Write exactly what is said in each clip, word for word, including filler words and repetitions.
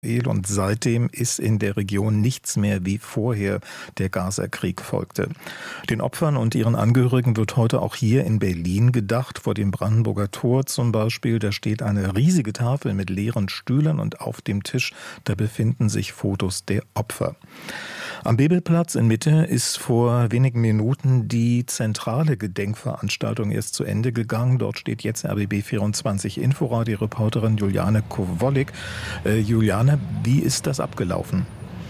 Und seitdem ist in der Region nichts mehr wie vorher der Gaza-Krieg folgte. Den Opfern und ihren Angehörigen wird heute auch hier in Berlin gedacht, vor dem Brandenburger Tor zum Beispiel. Da steht eine riesige Tafel mit leeren Stühlen und auf dem Tisch, da befinden sich Fotos der Opfer. Am Bebelplatz in Mitte ist vor wenigen Minuten die zentrale Gedenkveranstaltung erst zu Ende gegangen. Dort steht jetzt R B B vierundzwanzig Inforadio-Reporterin Juliane Kowollik. Äh, Juliane, wie ist das abgelaufen?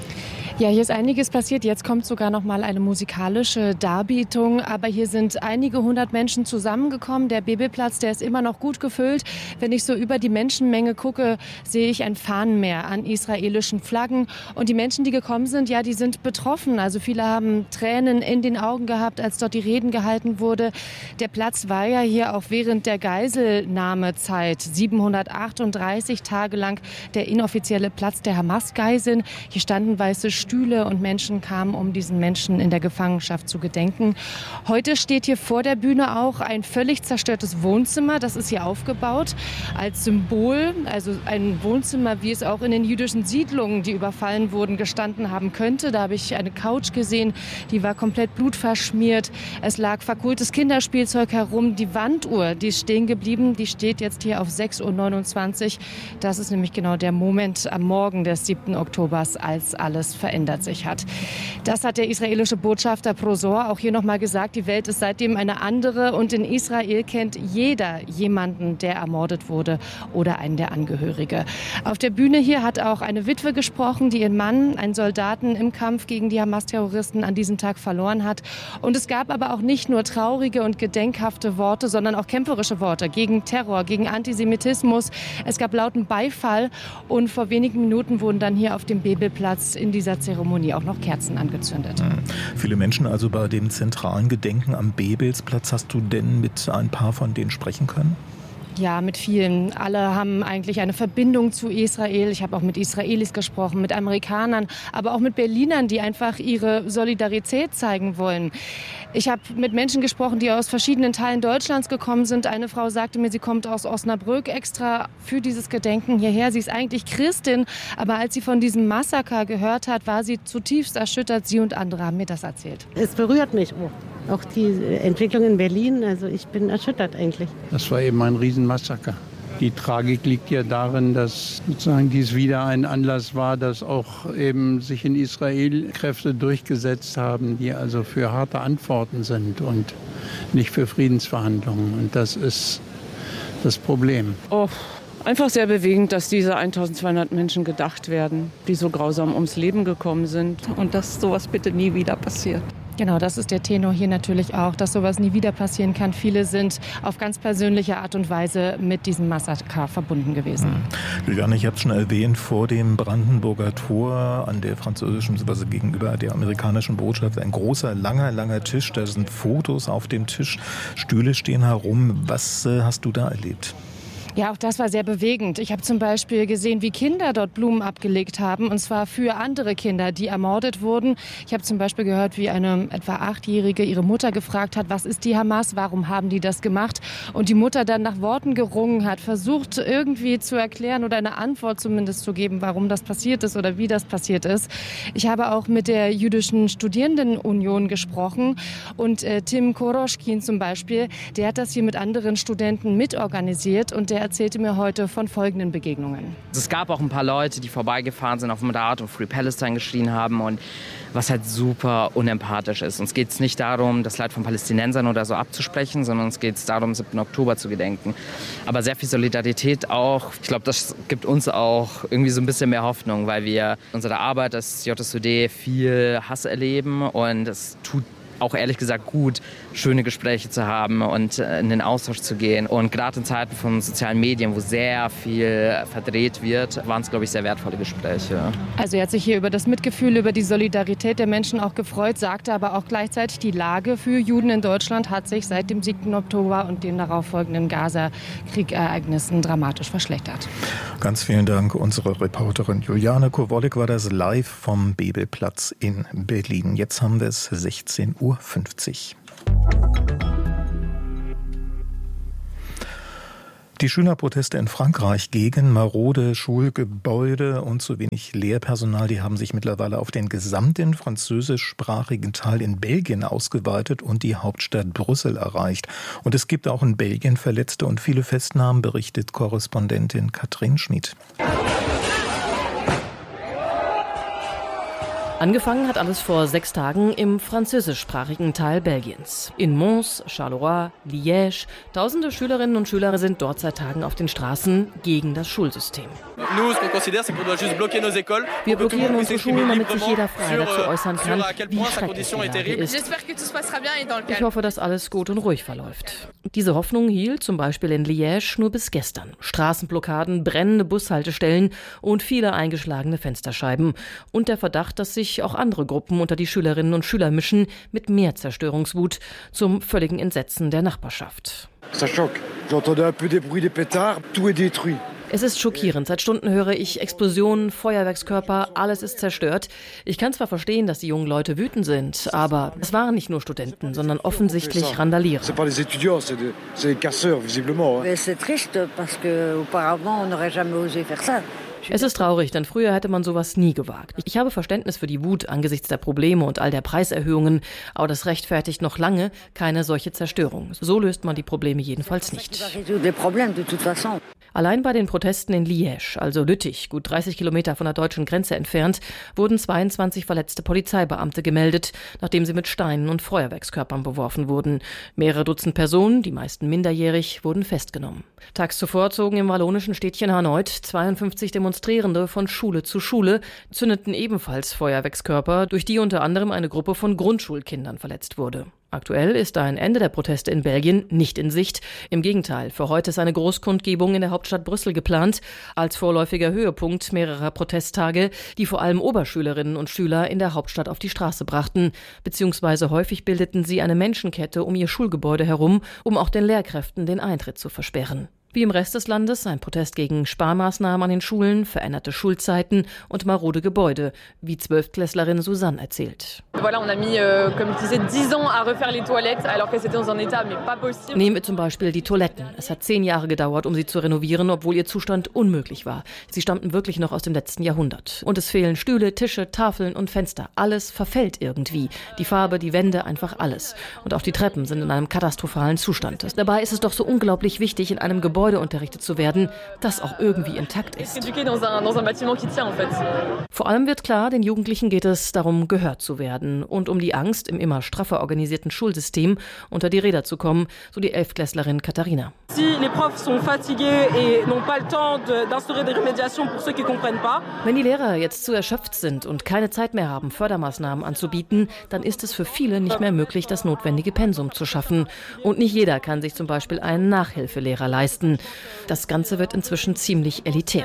Ja, hier ist einiges passiert. Jetzt kommt sogar noch mal eine musikalische Darbietung. Aber hier sind einige hundert Menschen zusammengekommen. Der Bebelplatz, der ist immer noch gut gefüllt. Wenn ich so über die Menschenmenge gucke, sehe ich ein Fahnenmeer an israelischen Flaggen. Und die Menschen, die gekommen sind, ja, die sind betroffen. Also viele haben Tränen in den Augen gehabt, als dort die Reden gehalten wurde. Der Platz war ja hier auch während der Geiselnahmezeit siebenhundertachtunddreißig Tage lang der inoffizielle Platz der Hamas-Geiseln. Hier standen weiße Stühle und Menschen kamen, um diesen Menschen in der Gefangenschaft zu gedenken. Heute steht hier vor der Bühne auch ein völlig zerstörtes Wohnzimmer. Das ist hier aufgebaut als Symbol, also ein Wohnzimmer, wie es auch in den jüdischen Siedlungen, die überfallen wurden, gestanden haben könnte. Da habe ich eine Couch gesehen, die war komplett blutverschmiert. Es lag verkohltes Kinderspielzeug herum. Die Wanduhr, die ist stehen geblieben, die steht jetzt hier auf sechs Uhr neunundzwanzig. Das ist nämlich genau der Moment am Morgen des siebten Oktobers, als alles verändert sich hat. Das hat der israelische Botschafter Prosor auch hier nochmal gesagt. Die Welt ist seitdem eine andere und in Israel kennt jeder jemanden, der ermordet wurde oder einen der Angehörige. Auf der Bühne hier hat auch eine Witwe gesprochen, die ihren Mann, einen Soldaten im Kampf gegen die Hamas-Terroristen an diesem Tag verloren hat. Und es gab aber auch nicht nur traurige und gedenkhafte Worte, sondern auch kämpferische Worte gegen Terror, gegen Antisemitismus. Es gab lauten Beifall und vor wenigen Minuten wurden dann hier auf dem Bebelplatz in dieser Zeremonie auch noch Kerzen angezündet. Hm. Viele Menschen also bei dem zentralen Gedenken am Bebelsplatz. Hast du denn mit ein paar von denen sprechen können? Ja, mit vielen. Alle haben eigentlich eine Verbindung zu Israel. Ich habe auch mit Israelis gesprochen, mit Amerikanern, aber auch mit Berlinern, die einfach ihre Solidarität zeigen wollen. Ich habe mit Menschen gesprochen, die aus verschiedenen Teilen Deutschlands gekommen sind. Eine Frau sagte mir, sie kommt aus Osnabrück extra für dieses Gedenken hierher. Sie ist eigentlich Christin, aber als sie von diesem Massaker gehört hat, war sie zutiefst erschüttert. Sie und andere haben mir das erzählt. Es berührt mich auch. Auch die Entwicklung in Berlin, also ich bin erschüttert eigentlich. Das war eben ein Riesenmassaker. Die Tragik liegt ja darin, dass sozusagen dies wieder ein Anlass war, dass auch eben sich in Israel Kräfte durchgesetzt haben, die also für harte Antworten sind und nicht für Friedensverhandlungen. Und das ist das Problem. Oh, einfach sehr bewegend, dass diese eintausendzweihundert Menschen gedacht werden, die so grausam ums Leben gekommen sind. Und dass sowas bitte nie wieder passiert. Genau, das ist der Tenor hier natürlich auch, dass sowas nie wieder passieren kann. Viele sind auf ganz persönliche Art und Weise mit diesem Massaker verbunden gewesen. Juliane, ich habe es schon erwähnt, vor dem Brandenburger Tor an der französischen, also gegenüber der amerikanischen Botschaft, ein großer, langer, langer Tisch. Da sind Fotos auf dem Tisch, Stühle stehen herum. Was äh, hast du da erlebt? Ja, auch das war sehr bewegend. Ich habe zum Beispiel gesehen, wie Kinder dort Blumen abgelegt haben, und zwar für andere Kinder, die ermordet wurden. Ich habe zum Beispiel gehört, wie eine etwa Achtjährige ihre Mutter gefragt hat, was ist die Hamas, warum haben die das gemacht? Und die Mutter dann nach Worten gerungen hat, versucht irgendwie zu erklären oder eine Antwort zumindest zu geben, warum das passiert ist oder wie das passiert ist. Ich habe auch mit der Jüdischen Studierendenunion gesprochen und äh, Tim Koroschkin zum Beispiel, der hat das hier mit anderen Studenten mitorganisiert und der erzählte mir heute von folgenden Begegnungen. Es gab auch ein paar Leute, die vorbeigefahren sind auf dem Rad und Free Palestine geschrien haben, und was halt super unempathisch ist. Uns geht es nicht darum, das Leid von Palästinensern oder so abzusprechen, sondern uns geht es darum, siebten Oktober zu gedenken. Aber sehr viel Solidarität auch. Ich glaube, das gibt uns auch irgendwie so ein bisschen mehr Hoffnung, weil wir unsere Arbeit als J S U D viel Hass erleben, und es tut auch ehrlich gesagt gut, schöne Gespräche zu haben und in den Austausch zu gehen. Und gerade in Zeiten von sozialen Medien, wo sehr viel verdreht wird, waren es, glaube ich, sehr wertvolle Gespräche. Also er hat sich hier über das Mitgefühl, über die Solidarität der Menschen auch gefreut, sagte aber auch gleichzeitig, die Lage für Juden in Deutschland hat sich seit dem siebten Oktober und den darauffolgenden Gaza-Kriegereignissen dramatisch verschlechtert. Ganz vielen Dank. Unsere Reporterin Juliane Kowollik war das live vom Bebelplatz in Berlin. Jetzt haben wir es sechzehn Uhr fünfzig. Die Schülerproteste in Frankreich gegen marode Schulgebäude und zu wenig Lehrpersonal, die haben sich mittlerweile auf den gesamten französischsprachigen Teil in Belgien ausgeweitet und die Hauptstadt Brüssel erreicht. Und es gibt auch in Belgien Verletzte und viele Festnahmen, berichtet Korrespondentin Katrin Schmid. Angefangen hat alles vor sechs Tagen im französischsprachigen Teil Belgiens. In Mons, Charleroi, Liège. Tausende Schülerinnen und Schüler sind dort seit Tagen auf den Straßen gegen das Schulsystem. Wir blockieren unsere Schulen, damit sich jeder frei dazu äußern kann, wie schrecklich die Lage ist. Ich hoffe, dass alles gut und ruhig verläuft. Diese Hoffnung hielt zum Beispiel in Liège nur bis gestern. Straßenblockaden, brennende Bushaltestellen und viele eingeschlagene Fensterscheiben. Und der Verdacht, dass sich auch andere Gruppen unter die Schülerinnen und Schüler mischen, mit mehr Zerstörungswut, zum völligen Entsetzen der Nachbarschaft. Es ist schockierend. Seit Stunden höre ich Explosionen, Feuerwerkskörper, alles ist zerstört. Ich kann zwar verstehen, dass die jungen Leute wütend sind, aber es waren nicht nur Studenten, sondern offensichtlich Randalierer. Es ist traurig, denn früher hätte man sowas nie gewagt. Ich habe Verständnis für die Wut angesichts der Probleme und all der Preiserhöhungen, aber das rechtfertigt noch lange keine solche Zerstörung. So löst man die Probleme jedenfalls nicht. Allein bei den Protesten in Liège, also Lüttich, gut dreißig Kilometer von der deutschen Grenze entfernt, wurden zweiundzwanzig verletzte Polizeibeamte gemeldet, nachdem sie mit Steinen und Feuerwerkskörpern beworfen wurden. Mehrere Dutzend Personen, die meisten minderjährig, wurden festgenommen. Tags zuvor zogen im wallonischen Städtchen Hanoit zweiundfünfzig Demonstrierende von Schule zu Schule, zündeten ebenfalls Feuerwerkskörper, durch die unter anderem eine Gruppe von Grundschulkindern verletzt wurde. Aktuell ist ein Ende der Proteste in Belgien nicht in Sicht. Im Gegenteil, für heute ist eine Großkundgebung in der Hauptstadt Brüssel geplant, als vorläufiger Höhepunkt mehrerer Protesttage, die vor allem Oberschülerinnen und Schüler in der Hauptstadt auf die Straße brachten. Beziehungsweise häufig bildeten sie eine Menschenkette um ihr Schulgebäude herum, um auch den Lehrkräften den Eintritt zu versperren. Wie im Rest des Landes ein Protest gegen Sparmaßnahmen an den Schulen, veränderte Schulzeiten und marode Gebäude, wie Zwölftklässlerin Susanne erzählt. Nehmen wir zum Beispiel die Toiletten. Es hat zehn Jahre gedauert, um sie zu renovieren, obwohl ihr Zustand unmöglich war. Sie stammten wirklich noch aus dem letzten Jahrhundert. Und es fehlen Stühle, Tische, Tafeln und Fenster. Alles verfällt irgendwie. Die Farbe, die Wände, einfach alles. Und auch die Treppen sind in einem katastrophalen Zustand. Dabei ist es doch so unglaublich wichtig, in einem Gebäude unterrichtet zu werden, das auch irgendwie intakt ist. Vor allem wird klar, den Jugendlichen geht es darum, gehört zu werden und um die Angst, im immer straffer organisierten Schulsystem unter die Räder zu kommen, so die Elftklässlerin Katharina. Wenn die Lehrer jetzt zu erschöpft sind und keine Zeit mehr haben, Fördermaßnahmen anzubieten, dann ist es für viele nicht mehr möglich, das notwendige Pensum zu schaffen. Und nicht jeder kann sich zum Beispiel einen Nachhilfelehrer leisten. Das Ganze wird inzwischen ziemlich elitär.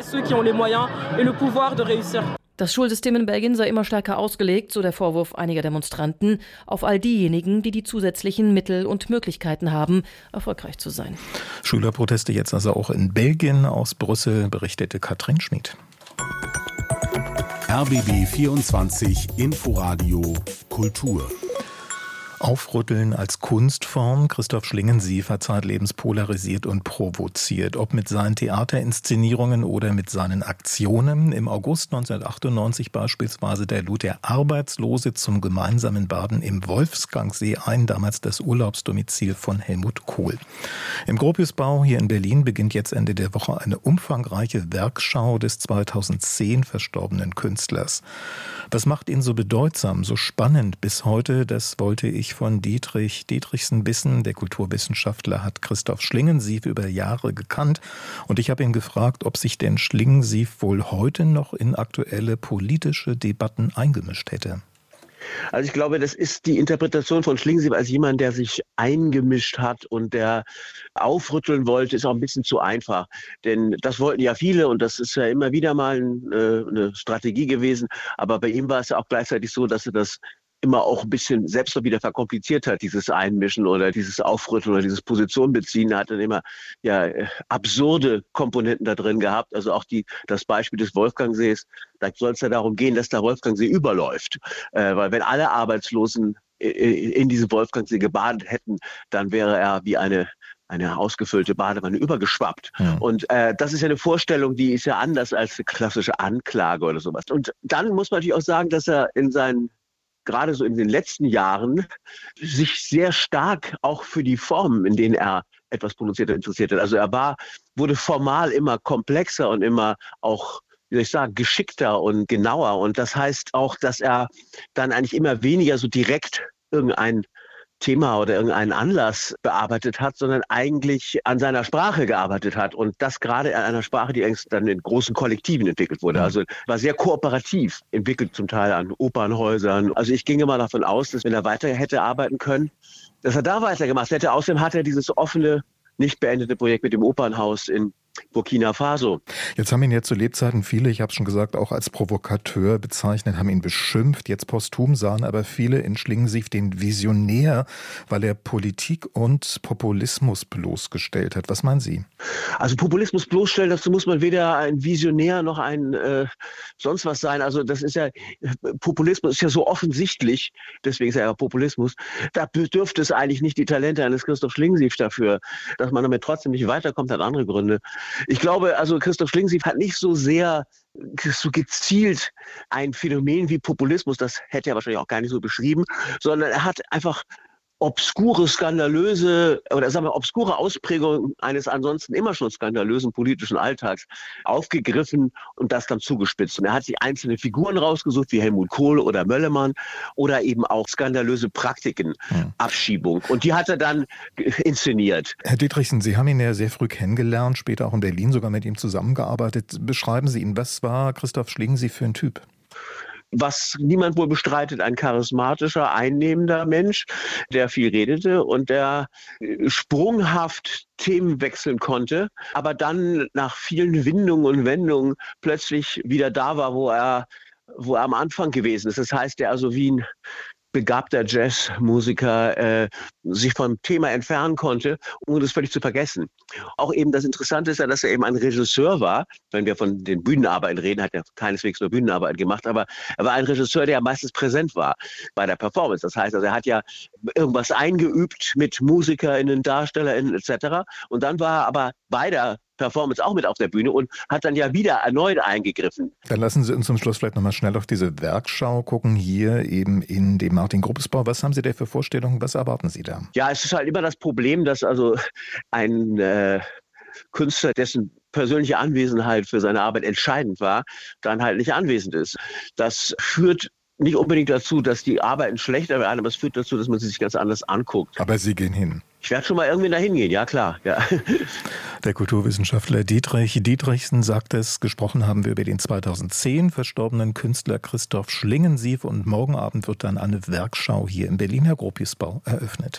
Das Schulsystem in Belgien sei immer stärker ausgelegt, so der Vorwurf einiger Demonstranten, auf all diejenigen, die die zusätzlichen Mittel und Möglichkeiten haben, erfolgreich zu sein. Schülerproteste jetzt also auch in Belgien. Aus Brüssel berichtete Katrin Schmid. R B B vierundzwanzig Inforadio Kultur. Aufrütteln als Kunstform. Christoph Schlingensief hat zeitlebens polarisiert und provoziert. Ob mit seinen Theaterinszenierungen oder mit seinen Aktionen. Im August neunzehnhundertachtundneunzig beispielsweise, da lud der Arbeitslose zum gemeinsamen Baden im Wolfgangsee ein, damals das Urlaubsdomizil von Helmut Kohl. Im Gropiusbau hier in Berlin beginnt jetzt Ende der Woche eine umfangreiche Werkschau des zweitausendzehn verstorbenen Künstlers. Was macht ihn so bedeutsam, so spannend bis heute? Das wollte ich von Dietrich Dietrichsen wissen. Der Kulturwissenschaftler hat Christoph Schlingensief über Jahre gekannt. Und ich habe ihn gefragt, ob sich denn Schlingensief wohl heute noch in aktuelle politische Debatten eingemischt hätte. Also ich glaube, das ist die Interpretation von Schlingensief als jemand, der sich eingemischt hat und der aufrütteln wollte, ist auch ein bisschen zu einfach. Denn das wollten ja viele und das ist ja immer wieder mal ein, äh, eine Strategie gewesen. Aber bei ihm war es ja auch gleichzeitig so, dass er das immer auch ein bisschen selbst noch wieder verkompliziert hat, dieses Einmischen oder dieses Aufrütteln oder dieses Positionbeziehen. Er hat dann immer ja absurde Komponenten da drin gehabt. Also auch die, das Beispiel des Wolfgangsees, da soll es ja darum gehen, dass der Wolfgangsee überläuft. Äh, weil wenn alle Arbeitslosen in diesem Wolfgangsee gebadet hätten, dann wäre er wie eine eine ausgefüllte Badewanne übergeschwappt. Ja. Und äh, das ist ja eine Vorstellung, die ist ja anders als eine klassische Anklage oder sowas. Und dann muss man natürlich auch sagen, dass er in seinen, gerade so in den letzten Jahren, sich sehr stark auch für die Formen, in denen er etwas produziert hat, interessiert hat. Also er war, wurde formal immer komplexer und immer auch, wie soll ich sagen, geschickter und genauer. Und das heißt auch, dass er dann eigentlich immer weniger so direkt irgendein Thema oder irgendeinen Anlass bearbeitet hat, sondern eigentlich an seiner Sprache gearbeitet hat. Und das gerade an einer Sprache, die längst dann in großen Kollektiven entwickelt wurde. Also war sehr kooperativ entwickelt, zum Teil an Opernhäusern. Also ich ginge mal davon aus, dass wenn er weiter hätte arbeiten können, dass er da weitergemacht hätte. Außerdem hat er dieses offene, nicht beendete Projekt mit dem Opernhaus in Burkina Faso. Jetzt haben ihn ja zu Lebzeiten viele, ich habe es schon gesagt, auch als Provokateur bezeichnet, haben ihn beschimpft. Jetzt posthum sahen aber viele in Schlingensief den Visionär, weil er Politik und Populismus bloßgestellt hat. Was meinen Sie? Also Populismus bloßstellen, dazu muss man weder ein Visionär noch ein äh, sonst was sein. Also das ist ja, Populismus ist ja so offensichtlich, deswegen ist er ja Populismus. Da bedürfte es eigentlich nicht die Talente eines Christoph Schlingensief dafür. Dass man damit trotzdem nicht weiterkommt, hat andere Gründe. Ich glaube, also Christoph Schlingensief hat nicht so sehr so gezielt ein Phänomen wie Populismus, das hätte er wahrscheinlich auch gar nicht so beschrieben, sondern er hat einfach obskure, skandalöse oder sagen wir obskure Ausprägungen eines ansonsten immer schon skandalösen politischen Alltags aufgegriffen und das dann zugespitzt. Und er hat sich einzelne Figuren rausgesucht, wie Helmut Kohl oder Möllermann oder eben auch skandalöse Praktiken, hm. Abschiebung. Und die hat er dann inszeniert. Herr Dietrichsen, Sie haben ihn ja sehr früh kennengelernt, später auch in Berlin sogar mit ihm zusammengearbeitet. Beschreiben Sie ihn, was war Christoph Schlingensief für ein Typ? Was niemand wohl bestreitet, ein charismatischer, einnehmender Mensch, der viel redete und der sprunghaft Themen wechseln konnte, aber dann nach vielen Windungen und Wendungen plötzlich wieder da war, wo er, wo er am Anfang gewesen ist. Das heißt, er also wie ein begabter Jazzmusiker äh, sich vom Thema entfernen konnte, ohne das völlig zu vergessen. Auch eben das Interessante ist ja, dass er eben ein Regisseur war. Wenn wir von den Bühnenarbeiten reden, hat er keineswegs nur Bühnenarbeit gemacht, aber er war ein Regisseur, der meistens präsent war bei der Performance. Das heißt, also er hat ja irgendwas eingeübt mit MusikerInnen, DarstellerInnen et cetera. Und dann war er aber bei der Performance auch mit auf der Bühne und hat dann ja wieder erneut eingegriffen. Dann lassen Sie uns zum Schluss vielleicht nochmal schnell auf diese Werkschau gucken, hier eben in dem Martin-Gruppes-Bau. Was haben Sie da für Vorstellungen, was erwarten Sie da? Ja, es ist halt immer das Problem, dass also ein äh, Künstler, dessen persönliche Anwesenheit für seine Arbeit entscheidend war, dann halt nicht anwesend ist. Das führt nicht unbedingt dazu, dass die Arbeiten schlechter werden, aber es führt dazu, dass man sie sich ganz anders anguckt. Aber Sie gehen hin. Ich werde schon mal irgendwie dahin gehen, ja klar. Ja. Der Kulturwissenschaftler Dietrich Dietrichsen sagt es, gesprochen haben wir über den zweitausendzehn verstorbenen Künstler Christoph Schlingensief und morgen Abend wird dann eine Werkschau hier im Berliner Gropiusbau eröffnet.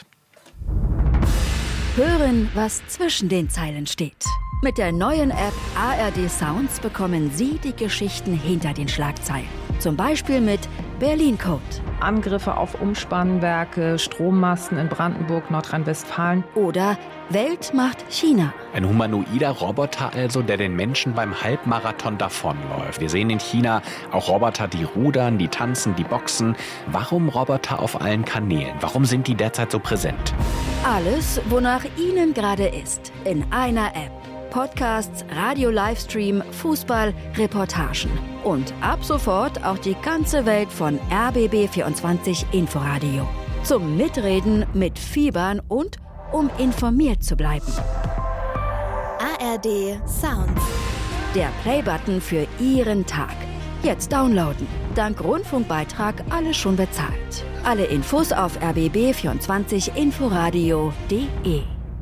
Hören, was zwischen den Zeilen steht. Mit der neuen App A R D Sounds bekommen Sie die Geschichten hinter den Schlagzeilen. Zum Beispiel mit Berlin Code. Angriffe auf Umspannwerke, Strommasten in Brandenburg, Nordrhein-Westfalen. Oder Welt macht China. Ein humanoider Roboter also, der den Menschen beim Halbmarathon davonläuft. Wir sehen in China auch Roboter, die rudern, die tanzen, die boxen. Warum Roboter auf allen Kanälen? Warum sind die derzeit so präsent? Alles, wonach Ihnen gerade ist, in einer App. Podcasts, Radio-Livestream, Fußball, Reportagen. Und ab sofort auch die ganze Welt von R B B vierundzwanzig Inforadio. Zum Mitreden, Mitfiebern und um informiert zu bleiben. A R D Sounds. Der Play-Button für Ihren Tag. Jetzt downloaden. Dank Rundfunkbeitrag alles schon bezahlt. Alle Infos auf r b b vierundzwanzig inforadio punkt de.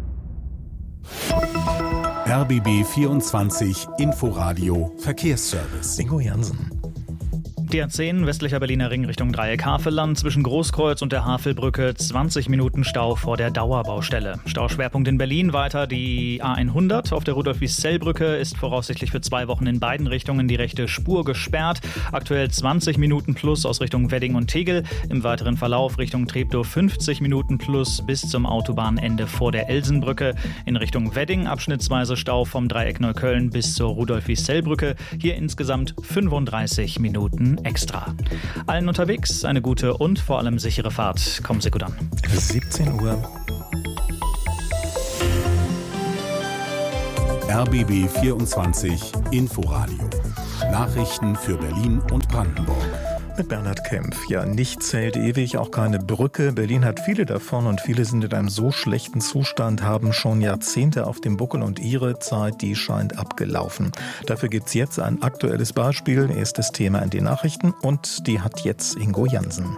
R B B vierundzwanzig Inforadio Verkehrsservice. Ingo Jansen. D A zehn, westlicher Berliner Ring Richtung Dreieck Havelland, zwischen Großkreuz und der Havelbrücke zwanzig Minuten Stau vor der Dauerbaustelle. Stauschwerpunkt in Berlin, weiter die A hundert auf der Rudolf-Wiesel-Brücke ist voraussichtlich für zwei Wochen in beiden Richtungen die rechte Spur gesperrt. Aktuell zwanzig Minuten plus aus Richtung Wedding und Tegel. Im weiteren Verlauf Richtung Treptow fünfzig Minuten plus bis zum Autobahnende vor der Elsenbrücke. In Richtung Wedding abschnittsweise Stau vom Dreieck Neukölln bis zur Rudolf-Wiesel-Brücke. Hier insgesamt fünfunddreißig Minuten extra. Allen unterwegs eine gute und vor allem sichere Fahrt. Kommen Sie gut an. siebzehn Uhr. R B B vierundzwanzig Inforadio. Nachrichten für Berlin und Brandenburg. Mit Bernhard Kempf. Ja, nichts hält ewig, auch keine Brücke. Berlin hat viele davon und viele sind in einem so schlechten Zustand, haben schon Jahrzehnte auf dem Buckel und ihre Zeit, die scheint abgelaufen. Dafür gibt's jetzt ein aktuelles Beispiel, erstes Thema in den Nachrichten und die hat jetzt Ingo Jansen.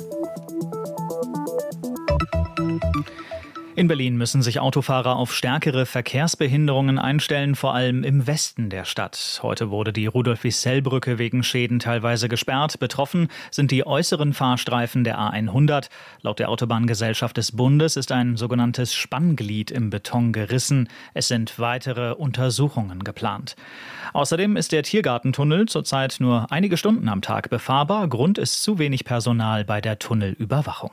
In Berlin müssen sich Autofahrer auf stärkere Verkehrsbehinderungen einstellen, vor allem im Westen der Stadt. Heute wurde die Rudolf-Wiesel-Brücke wegen Schäden teilweise gesperrt. Betroffen sind die äußeren Fahrstreifen der A hundert. Laut der Autobahngesellschaft des Bundes ist ein sogenanntes Spannglied im Beton gerissen. Es sind weitere Untersuchungen geplant. Außerdem ist der Tiergartentunnel zurzeit nur einige Stunden am Tag befahrbar. Grund ist zu wenig Personal bei der Tunnelüberwachung.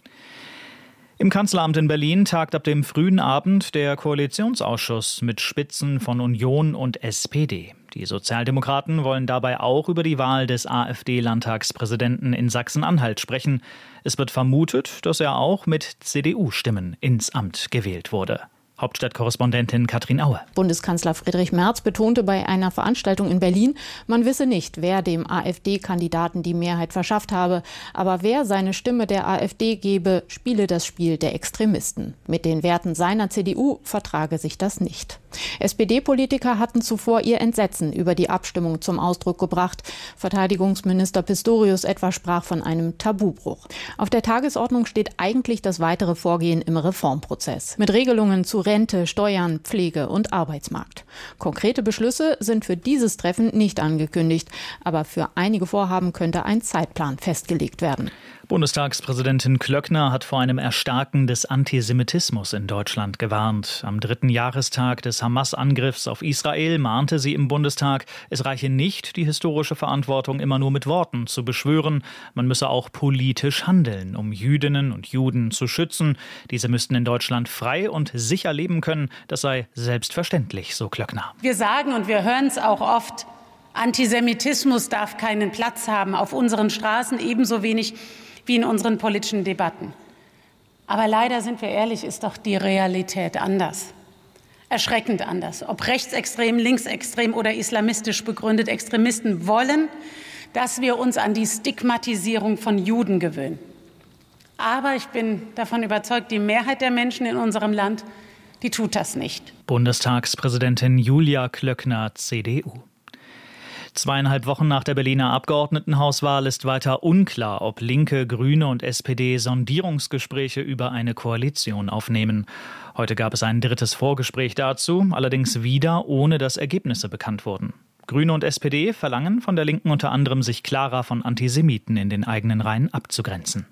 Im Kanzleramt in Berlin tagt ab dem frühen Abend der Koalitionsausschuss mit Spitzen von Union und S P D. Die Sozialdemokraten wollen dabei auch über die Wahl des AfD-Landtagspräsidenten in Sachsen-Anhalt sprechen. Es wird vermutet, dass er auch mit C D U-Stimmen ins Amt gewählt wurde. Hauptstadtkorrespondentin Katrin Aue. Bundeskanzler Friedrich Merz betonte bei einer Veranstaltung in Berlin, man wisse nicht, wer dem AfD-Kandidaten die Mehrheit verschafft habe. Aber wer seine Stimme der AfD gebe, spiele das Spiel der Extremisten. Mit den Werten seiner C D U vertrage sich das nicht. S P D-Politiker hatten zuvor ihr Entsetzen über die Abstimmung zum Ausdruck gebracht. Verteidigungsminister Pistorius etwa sprach von einem Tabubruch. Auf der Tagesordnung steht eigentlich das weitere Vorgehen im Reformprozess. Mit Regelungen zu Rente, Steuern, Pflege und Arbeitsmarkt. Konkrete Beschlüsse sind für dieses Treffen nicht angekündigt, aber für einige Vorhaben könnte ein Zeitplan festgelegt werden. Bundestagspräsidentin Klöckner hat vor einem Erstarken des Antisemitismus in Deutschland gewarnt. Am dritten Jahrestag des Hamas-Angriffs auf Israel mahnte sie im Bundestag, es reiche nicht, die historische Verantwortung immer nur mit Worten zu beschwören. Man müsse auch politisch handeln, um Jüdinnen und Juden zu schützen. Diese müssten in Deutschland frei und sicher leben können. Das sei selbstverständlich, so Klöckner. Wir sagen, und wir hören es auch oft, Antisemitismus darf keinen Platz haben auf unseren Straßen, ebenso wenig wie in unseren politischen Debatten. Aber leider, sind wir ehrlich, ist doch die Realität anders. Erschreckend anders. Ob rechtsextrem, linksextrem oder islamistisch begründet, Extremisten wollen, dass wir uns an die Stigmatisierung von Juden gewöhnen. Aber ich bin davon überzeugt, die Mehrheit der Menschen in unserem Land, die tut das nicht. Bundestagspräsidentin Julia Klöckner, C D U. Zweieinhalb Wochen nach der Berliner Abgeordnetenhauswahl ist weiter unklar, ob Linke, Grüne und S P D Sondierungsgespräche über eine Koalition aufnehmen. Heute gab es ein drittes Vorgespräch dazu, allerdings wieder ohne dass Ergebnisse bekannt wurden. Grüne und S P D verlangen von der Linken unter anderem, sich klarer von Antisemiten in den eigenen Reihen abzugrenzen.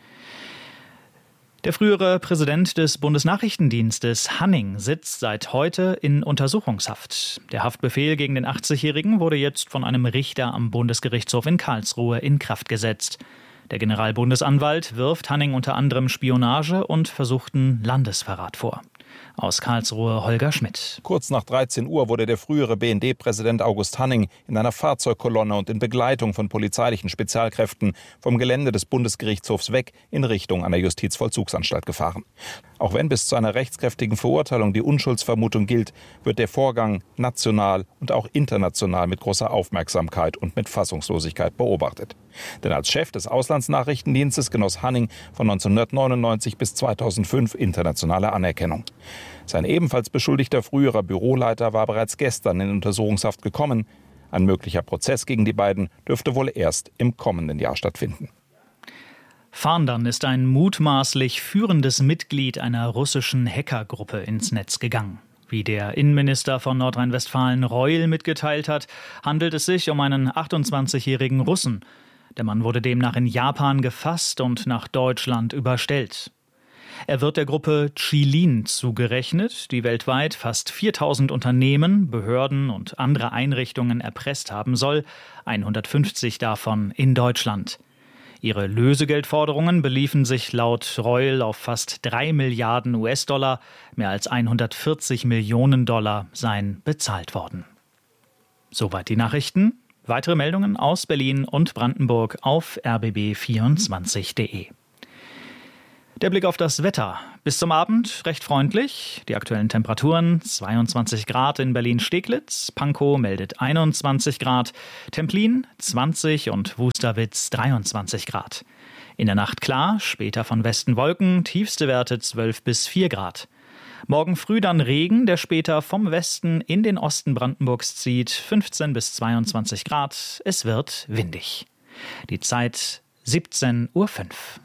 Der frühere Präsident des Bundesnachrichtendienstes Hanning sitzt seit heute in Untersuchungshaft. Der Haftbefehl gegen den achtzigjährigen wurde jetzt von einem Richter am Bundesgerichtshof in Karlsruhe in Kraft gesetzt. Der Generalbundesanwalt wirft Hanning unter anderem Spionage und versuchten Landesverrat vor. Aus Karlsruhe Holger Schmidt. Kurz nach dreizehn Uhr wurde der frühere B N D-Präsident August Hanning in einer Fahrzeugkolonne und in Begleitung von polizeilichen Spezialkräften vom Gelände des Bundesgerichtshofs weg in Richtung einer Justizvollzugsanstalt gefahren. Auch wenn bis zu einer rechtskräftigen Verurteilung die Unschuldsvermutung gilt, wird der Vorgang national und auch international mit großer Aufmerksamkeit und mit Fassungslosigkeit beobachtet. Denn als Chef des Auslandsnachrichtendienstes genoss Hanning von neunzehnhundertneunundneunzig bis zweitausendfünf internationale Anerkennung. Sein ebenfalls beschuldigter früherer Büroleiter war bereits gestern in Untersuchungshaft gekommen. Ein möglicher Prozess gegen die beiden dürfte wohl erst im kommenden Jahr stattfinden. Fahndern ist ein mutmaßlich führendes Mitglied einer russischen Hackergruppe ins Netz gegangen. Wie der Innenminister von Nordrhein-Westfalen Reul mitgeteilt hat, handelt es sich um einen achtundzwanzigjährigen Russen. Der Mann wurde demnach in Japan gefasst und nach Deutschland überstellt. Er wird der Gruppe Qilin zugerechnet, die weltweit fast viertausend Unternehmen, Behörden und andere Einrichtungen erpresst haben soll, hundertfünfzig davon in Deutschland. Ihre Lösegeldforderungen beliefen sich laut Reul auf fast drei Milliarden U S-Dollar, mehr als hundertvierzig Millionen Dollar seien bezahlt worden. Soweit die Nachrichten. Weitere Meldungen aus Berlin und Brandenburg auf r b b vierundzwanzig punkt d e. Der Blick auf das Wetter. Bis zum Abend recht freundlich. Die aktuellen Temperaturen zweiundzwanzig Grad in Berlin-Steglitz. Pankow meldet einundzwanzig Grad. Templin zwanzig und Wusterwitz dreiundzwanzig Grad. In der Nacht klar, später von Westen Wolken, tiefste Werte zwölf bis vier Grad. Morgen früh dann Regen, der später vom Westen in den Osten Brandenburgs zieht. fünfzehn bis zweiundzwanzig Grad. Es wird windig. Die Zeit siebzehn Uhr fünf.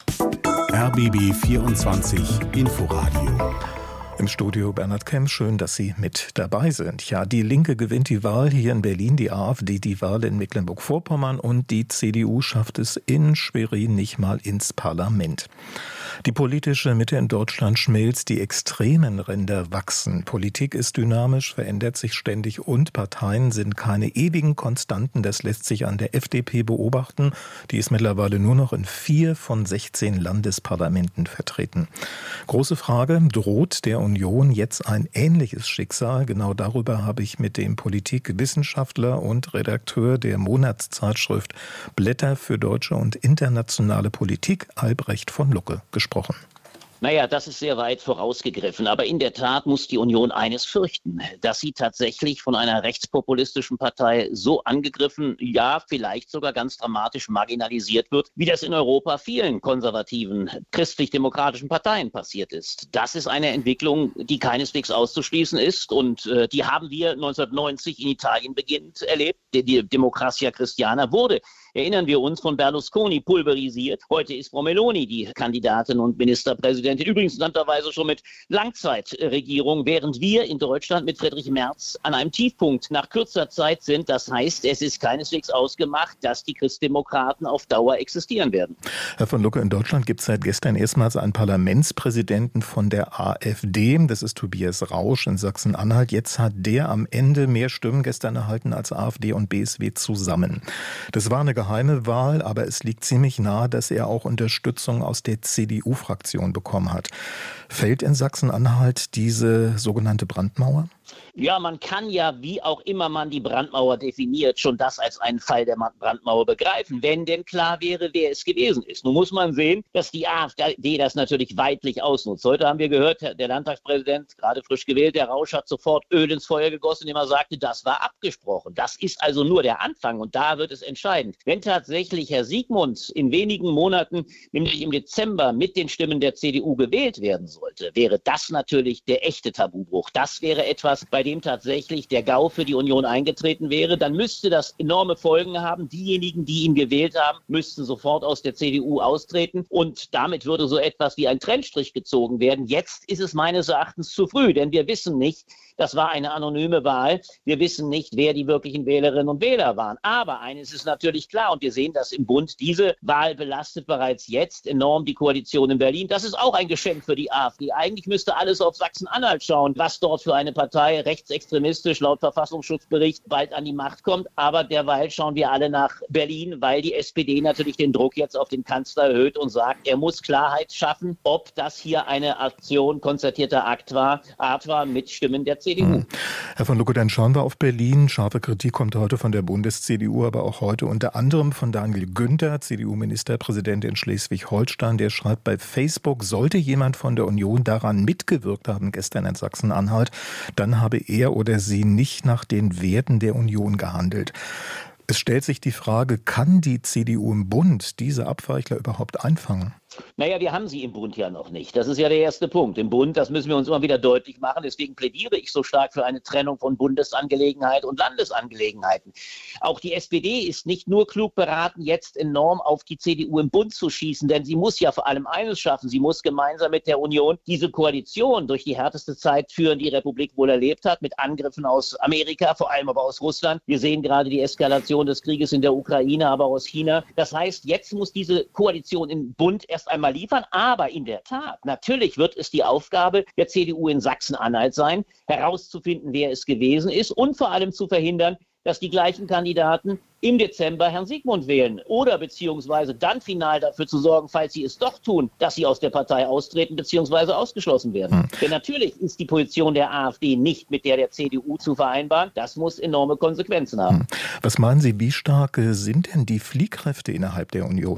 R B B vierundzwanzig Inforadio. Im Studio Bernhard Kemp, schön, dass Sie mit dabei sind. Ja, die Linke gewinnt die Wahl hier in Berlin, die AfD die Wahl in Mecklenburg-Vorpommern und die C D U schafft es in Schwerin nicht mal ins Parlament. Die politische Mitte in Deutschland schmilzt, die extremen Ränder wachsen. Politik ist dynamisch, verändert sich ständig und Parteien sind keine ewigen Konstanten. Das lässt sich an der F D P beobachten. Die ist mittlerweile nur noch in vier von sechzehn Landesparlamenten vertreten. Große Frage, droht der Union jetzt ein ähnliches Schicksal? Genau darüber habe ich mit dem Politikwissenschaftler und Redakteur der Monatszeitschrift Blätter für deutsche und internationale Politik, Albrecht von Lucke, gesprochen. Naja, das ist sehr weit vorausgegriffen. Aber in der Tat muss die Union eines fürchten, dass sie tatsächlich von einer rechtspopulistischen Partei so angegriffen, ja, vielleicht sogar ganz dramatisch marginalisiert wird, wie das in Europa vielen konservativen, christlich-demokratischen Parteien passiert ist. Das ist eine Entwicklung, die keineswegs auszuschließen ist. Und äh, die haben wir neunzehnhundertneunzig in Italien beginnend erlebt. Die, die Democrazia Cristiana wurde, erinnern wir uns, von Berlusconi pulverisiert. Heute ist Frau Meloni die Kandidatin und Ministerpräsidentin. Übrigens interessanterweise schon mit Langzeitregierung, während wir in Deutschland mit Friedrich Merz an einem Tiefpunkt nach kürzer Zeit sind. Das heißt, es ist keineswegs ausgemacht, dass die Christdemokraten auf Dauer existieren werden. Herr von Lucke, in Deutschland gibt es seit gestern erstmals einen Parlamentspräsidenten von der AfD. Das ist Tobias Rausch in Sachsen-Anhalt. Jetzt hat der am Ende mehr Stimmen gestern erhalten als AfD und B S W zusammen. Das war eine geheime Wahl, aber es liegt ziemlich nahe, dass er auch Unterstützung aus der C D U-Fraktion bekommen hat. Fällt in Sachsen-Anhalt diese sogenannte Brandmauer? Ja, man kann ja, wie auch immer man die Brandmauer definiert, schon das als einen Fall der Brandmauer begreifen, wenn denn klar wäre, wer es gewesen ist. Nun muss man sehen, dass die AfD das natürlich weidlich ausnutzt. Heute haben wir gehört, der Landtagspräsident, gerade frisch gewählt, der Rausch, hat sofort Öl ins Feuer gegossen, indem er sagte, das war abgesprochen. Das ist also nur der Anfang und da wird es entscheidend. Wenn tatsächlich Herr Siegmund in wenigen Monaten, nämlich im Dezember, mit den Stimmen der C D U gewählt werden sollte, wäre das natürlich der echte Tabubruch. Das wäre etwas, bei dem tatsächlich der GAU für die Union eingetreten wäre, dann müsste das enorme Folgen haben. Diejenigen, die ihn gewählt haben, müssten sofort aus der C D U austreten und damit würde so etwas wie ein Trennstrich gezogen werden. Jetzt ist es meines Erachtens zu früh, denn wir wissen nicht, das war eine anonyme Wahl, wir wissen nicht, wer die wirklichen Wählerinnen und Wähler waren. Aber eines ist natürlich klar und wir sehen das im Bund, diese Wahl belastet bereits jetzt enorm die Koalition in Berlin. Das ist auch ein Geschenk für die AfD. Eigentlich müsste alles auf Sachsen-Anhalt schauen, was dort für eine Partei rechtsextremistisch laut Verfassungsschutzbericht bald an die Macht kommt. Aber derweil schauen wir alle nach Berlin, weil die S P D natürlich den Druck jetzt auf den Kanzler erhöht und sagt, er muss Klarheit schaffen, ob das hier eine Aktion, konzertierter Akt war, Art war mit Stimmen der C D U. Hm. Herr von Lucke, dann schauen wir auf Berlin. Scharfe Kritik kommt heute von der Bundes-C D U, aber auch heute unter anderem von Daniel Günther, C D U-Ministerpräsident in Schleswig-Holstein. Der schreibt bei Facebook, sollte jemand von der Union daran mitgewirkt haben, gestern in Sachsen-Anhalt, dann habe er oder sie nicht nach den Werten der Union gehandelt. Es stellt sich die Frage, kann die C D U im Bund diese Abweichler überhaupt einfangen? Naja, wir haben sie im Bund ja noch nicht. Das ist ja der erste Punkt. Im Bund, das müssen wir uns immer wieder deutlich machen. Deswegen plädiere ich so stark für eine Trennung von Bundesangelegenheit und Landesangelegenheiten. Auch die S P D ist nicht nur klug beraten, jetzt enorm auf die C D U im Bund zu schießen, denn sie muss ja vor allem eines schaffen. Sie muss gemeinsam mit der Union diese Koalition durch die härteste Zeit führen, die Republik wohl erlebt hat, mit Angriffen aus Amerika, vor allem aber aus Russland. Wir sehen gerade die Eskalation des Krieges in der Ukraine, aber aus China. Das heißt, jetzt muss diese Koalition im Bund erst einmal liefern, aber in der Tat, natürlich wird es die Aufgabe der C D U in Sachsen-Anhalt sein, herauszufinden, wer es gewesen ist und vor allem zu verhindern, dass die gleichen Kandidaten im Dezember Herrn Siegmund wählen oder beziehungsweise dann final dafür zu sorgen, falls sie es doch tun, dass sie aus der Partei austreten beziehungsweise ausgeschlossen werden. Hm. Denn natürlich ist die Position der AfD nicht mit der der C D U zu vereinbaren. Das muss enorme Konsequenzen haben. Hm. Was meinen Sie, wie stark sind denn die Fliehkräfte innerhalb der Union?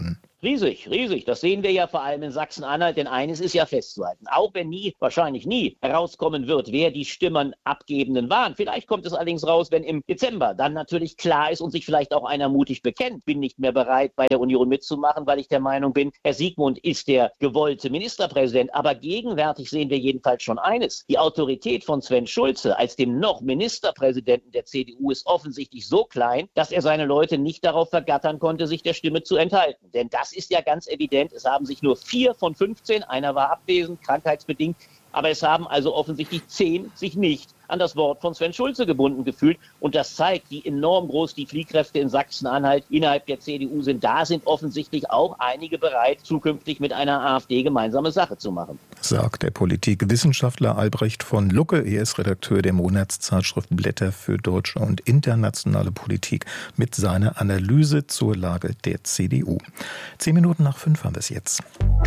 Riesig, riesig. Das sehen wir ja vor allem in Sachsen-Anhalt, denn eines ist ja festzuhalten. Auch wenn nie, wahrscheinlich nie, herauskommen wird, wer die Stimmenabgebenden waren. Vielleicht kommt es allerdings raus, wenn im Dezember dann natürlich klar ist und sich vielleicht auch einer mutig bekennt. Bin nicht mehr bereit, bei der Union mitzumachen, weil ich der Meinung bin, Herr Siegmund ist der gewollte Ministerpräsident. Aber gegenwärtig sehen wir jedenfalls schon eines. Die Autorität von Sven Schulze als dem noch Ministerpräsidenten der C D U ist offensichtlich so klein, dass er seine Leute nicht darauf vergattern konnte, sich der Stimme zu enthalten. Denn das ist ja ganz evident. Es haben sich nur vier von fünfzehn, einer war abwesend, krankheitsbedingt, aber es haben also offensichtlich zehn sich nicht an das Wort von Sven Schulze gebunden gefühlt. Und das zeigt, wie enorm groß die Fliehkräfte in Sachsen-Anhalt innerhalb der C D U sind. Da sind offensichtlich auch einige bereit, zukünftig mit einer AfD gemeinsame Sache zu machen. Sagt der Politikwissenschaftler Albrecht von Lucke. Er ist Redakteur der Monatszeitschrift Blätter für deutsche und internationale Politik mit seiner Analyse zur Lage der C D U. Zehn Minuten nach fünf haben wir es jetzt.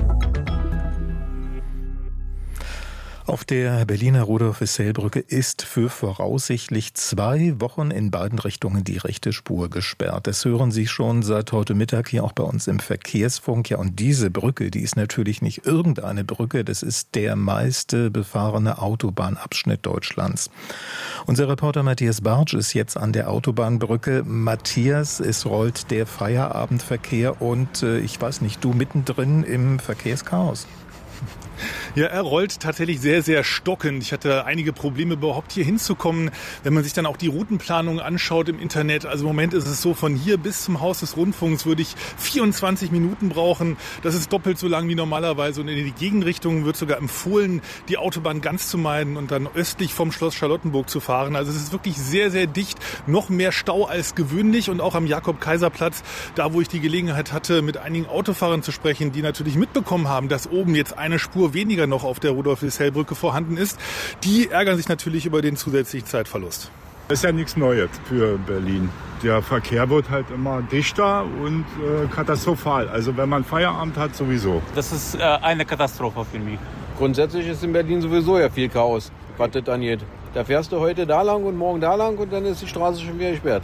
Auf der Berliner Rudolf-Wissell-Brücke ist für voraussichtlich zwei Wochen in beiden Richtungen die rechte Spur gesperrt. Das hören Sie schon seit heute Mittag hier auch bei uns im Verkehrsfunk. Ja, und diese Brücke, die ist natürlich nicht irgendeine Brücke, das ist der meiste befahrene Autobahnabschnitt Deutschlands. Unser Reporter Matthias Bartsch ist jetzt an der Autobahnbrücke. Matthias, es rollt der Feierabendverkehr und äh, ich weiß nicht, du mittendrin im Verkehrschaos. Ja, er rollt tatsächlich sehr, sehr stockend. Ich hatte einige Probleme, überhaupt hier hinzukommen. Wenn man sich dann auch die Routenplanung anschaut im Internet, also im Moment ist es so, von hier bis zum Haus des Rundfunks würde ich vierundzwanzig Minuten brauchen. Das ist doppelt so lang wie normalerweise. Und in die Gegenrichtung wird sogar empfohlen, die Autobahn ganz zu meiden und dann östlich vom Schloss Charlottenburg zu fahren. Also es ist wirklich sehr, sehr dicht. Noch mehr Stau als gewöhnlich. Und auch am Jakob-Kaiser-Platz, da wo ich die Gelegenheit hatte, mit einigen Autofahrern zu sprechen, die natürlich mitbekommen haben, dass oben jetzt eine Spur weniger noch auf der Rudolf-Wissell-Brücke vorhanden ist, die ärgern sich natürlich über den zusätzlichen Zeitverlust. Das ist ja nichts Neues für Berlin. Der Verkehr wird halt immer dichter und äh, katastrophal. Also wenn man Feierabend hat, sowieso. Das ist äh, eine Katastrophe für mich. Grundsätzlich ist in Berlin sowieso ja viel Chaos, was das angeht. Da fährst du heute da lang und morgen da lang und dann ist die Straße schon wieder gesperrt.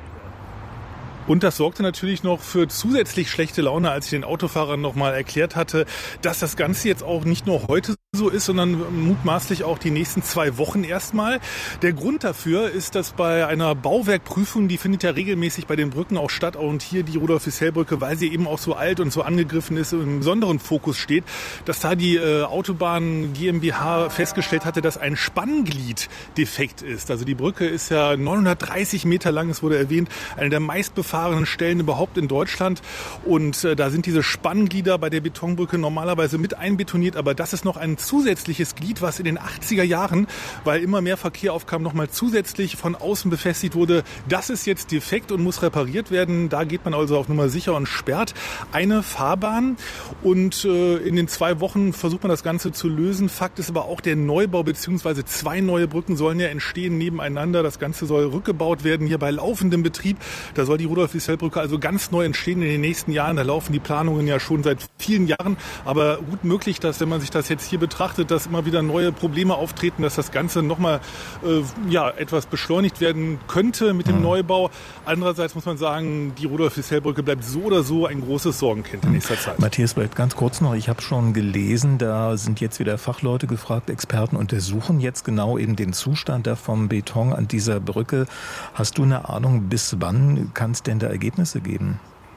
Und das sorgte natürlich noch für zusätzlich schlechte Laune, als ich den Autofahrern noch mal erklärt hatte, dass das Ganze jetzt auch nicht nur heute so ist, sondern mutmaßlich auch die nächsten zwei Wochen erstmal. Der Grund dafür ist, dass bei einer Bauwerkprüfung, die findet ja regelmäßig bei den Brücken auch statt, und hier die Rudolf-Wissell-Brücke, weil sie eben auch so alt und so angegriffen ist, im besonderen Fokus steht, dass da die äh, Autobahn GmbH festgestellt hatte, dass ein Spannglied defekt ist. Also die Brücke ist ja neunhundertdreißig Meter lang, es wurde erwähnt, eine der meistbefahrenen Stellen überhaupt in Deutschland. Und äh, da sind diese Spannglieder bei der Betonbrücke normalerweise mit einbetoniert, aber das ist noch ein zusätzliches Glied, was in den achtziger Jahren, weil immer mehr Verkehr aufkam, nochmal zusätzlich von außen befestigt wurde. Das ist jetzt defekt und muss repariert werden. Da geht man also auf Nummer sicher und sperrt eine Fahrbahn. Und äh, in den zwei Wochen versucht man das Ganze zu lösen. Fakt ist aber auch, der Neubau bzw. zwei neue Brücken sollen ja entstehen nebeneinander. Das Ganze soll rückgebaut werden hier bei laufendem Betrieb. Da soll die Rudolf-Wissell-Brücke also ganz neu entstehen in den nächsten Jahren. Da laufen die Planungen ja schon seit vielen Jahren. Aber gut möglich, dass, wenn man sich das jetzt hier betrachtet, dass immer wieder neue Probleme auftreten, dass das Ganze nochmal äh, ja, etwas beschleunigt werden könnte mit dem mhm. Neubau. Andererseits muss man sagen, die Rudolf-Wissell-Brücke bleibt so oder so ein großes Sorgenkind in nächster Zeit. Matthias, bleibt ganz kurz noch. Ich habe schon gelesen, da sind jetzt wieder Fachleute gefragt, Experten untersuchen jetzt genau eben den Zustand da vom Beton an dieser Brücke. Hast du eine Ahnung, bis wann kann es denn da Ergebnisse geben?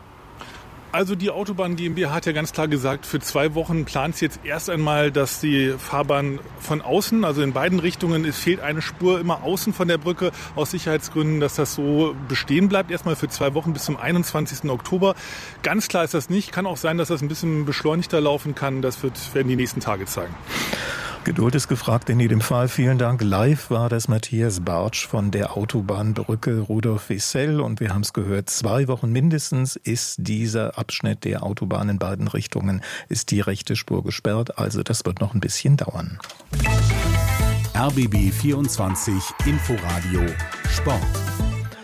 Also die Autobahn GmbH hat ja ganz klar gesagt, für zwei Wochen plant es jetzt erst einmal, dass die Fahrbahn von außen, also in beiden Richtungen, es fehlt eine Spur immer außen von der Brücke aus Sicherheitsgründen, dass das so bestehen bleibt. Erstmal für zwei Wochen bis zum einundzwanzigsten Oktober. Ganz klar ist das nicht. Kann auch sein, dass das ein bisschen beschleunigter laufen kann. Das wird, werden die nächsten Tage zeigen. Geduld ist gefragt in jedem Fall. Vielen Dank. Live war das Matthias Bartsch von der Autobahnbrücke Rudolf-Wissell. Und wir haben es gehört, zwei Wochen mindestens ist dieser Abschnitt der Autobahn in beiden Richtungen, ist die rechte Spur gesperrt. Also das wird noch ein bisschen dauern. R B B vierundzwanzig Inforadio Sport.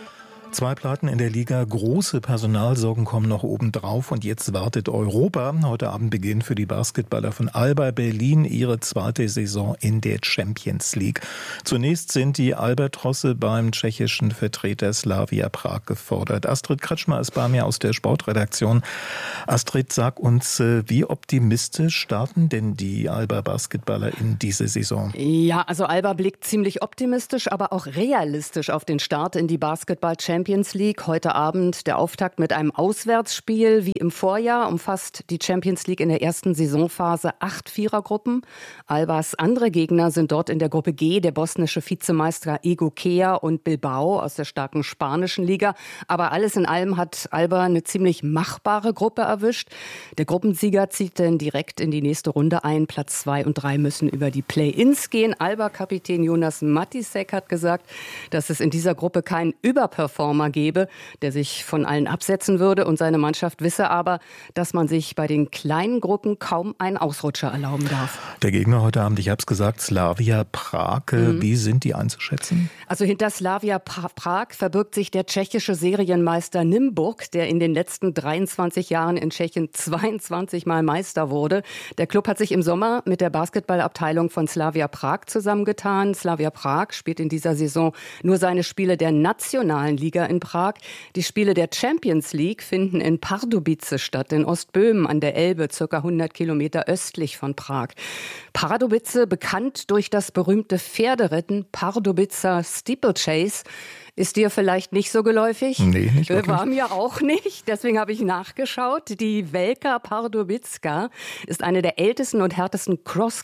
Zwei Pleiten in der Liga, große Personalsorgen kommen noch obendrauf und jetzt wartet Europa. Heute Abend beginnt für die Basketballer von Alba Berlin ihre zweite Saison in der Champions League. Zunächst sind die Albatrosse beim tschechischen Vertreter Slavia Prag gefordert. Astrid Kretschmer ist bei mir aus der Sportredaktion. Astrid, sag uns, wie optimistisch starten denn die Alba Basketballer in diese Saison? Ja, also Alba blickt ziemlich optimistisch, aber auch realistisch auf den Start in die Basketball Champions League. Heute Abend der Auftakt mit einem Auswärtsspiel. Wie im Vorjahr umfasst die Champions League in der ersten Saisonphase acht Vierergruppen. Albas andere Gegner sind dort in der Gruppe G der bosnische Vizemeister Egokea und Bilbao aus der starken spanischen Liga. Aber alles in allem hat Alba eine ziemlich machbare Gruppe erwischt. Der Gruppensieger zieht dann direkt in die nächste Runde ein. Platz zwei und drei müssen über die Play-ins gehen. Alba-Kapitän Jonas Matisek hat gesagt, dass es in dieser Gruppe keinen Überperformer gebe, der sich von allen absetzen würde. Und seine Mannschaft wisse aber, dass man sich bei den kleinen Gruppen kaum einen Ausrutscher erlauben darf. Der Gegner heute Abend, ich habe es gesagt, Slavia Prag. Mhm. Wie sind die einzuschätzen? Also hinter Slavia Prag verbirgt sich der tschechische Serienmeister Nymburk, der in den letzten dreiundzwanzig Jahren in Tschechien zweiundzwanzig Mal Meister wurde. Der Club hat sich im Sommer mit der Basketballabteilung von Slavia Prag zusammengetan. Slavia Prag spielt in dieser Saison nur seine Spiele der nationalen Liga in Prag. Die Spiele der Champions League finden in Pardubice statt, in Ostböhmen an der Elbe, circa hundert Kilometer östlich von Prag. Pardubice, bekannt durch das berühmte Pferderennen Pardubicer Steeplechase, ist dir vielleicht nicht so geläufig? Nee, nicht wirklich. War mir auch nicht. Deswegen habe ich nachgeschaut. Die Velka Pardubicka ist eine der ältesten und härtesten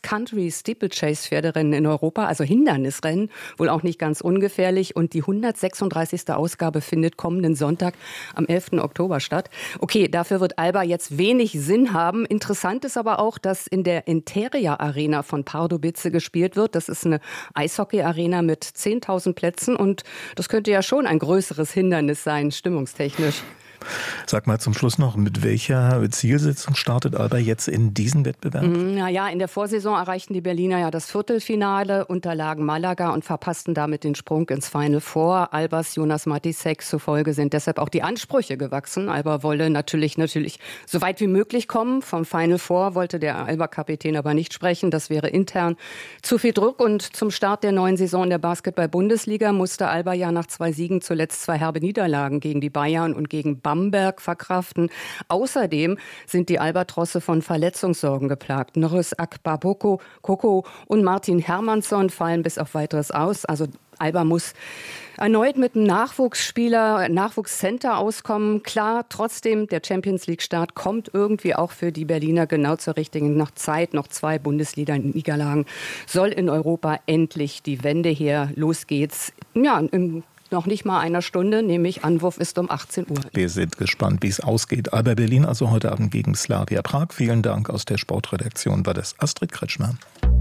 Cross-Country-Steeplechase-Pferderennen in Europa, also Hindernisrennen, wohl auch nicht ganz ungefährlich. Und die hundertsechsunddreißigste Ausgabe findet kommenden Sonntag am elften Oktober statt. Okay, dafür wird Alba jetzt wenig Sinn haben. Interessant ist aber auch, dass in der Interia Arena von Pardubice gespielt wird. Das ist eine Eishockey-Arena mit zehntausend Plätzen und das könnte ja schon ein größeres Hindernis sein, stimmungstechnisch. Sag mal zum Schluss noch, mit welcher Zielsetzung startet Alba jetzt in diesen Wettbewerb? Naja, in der Vorsaison erreichten die Berliner ja das Viertelfinale, unterlagen Malaga und verpassten damit den Sprung ins Final Four. Albas Jonas Matisek zufolge sind deshalb auch die Ansprüche gewachsen. Alba wolle natürlich, natürlich so weit wie möglich kommen. Vom Final Four wollte der Alba-Kapitän aber nicht sprechen. Das wäre intern zu viel Druck. Und zum Start der neuen Saison der Basketball-Bundesliga musste Alba ja nach zwei Siegen zuletzt zwei herbe Niederlagen gegen die Bayern und gegen Bamberg verkraften. Außerdem sind die Albatrosse von Verletzungssorgen geplagt. Norris Akbaboko Koko und Martin Hermannsson fallen bis auf Weiteres aus. Also Alba muss erneut mit einem Nachwuchsspieler, Nachwuchscenter auskommen. Klar, trotzdem, der Champions-League-Start kommt irgendwie auch für die Berliner genau zur richtigen noch Zeit. Noch zwei Bundesliga-Niederlagen. Soll in Europa endlich die Wende her. Los geht's. Ja, im noch nicht mal einer Stunde, nämlich Anwurf ist um achtzehn Uhr. Wir sind gespannt, wie es ausgeht. Alba Berlin also heute Abend gegen Slavia Prag. Vielen Dank aus der Sportredaktion, war das Astrid Kretschmer.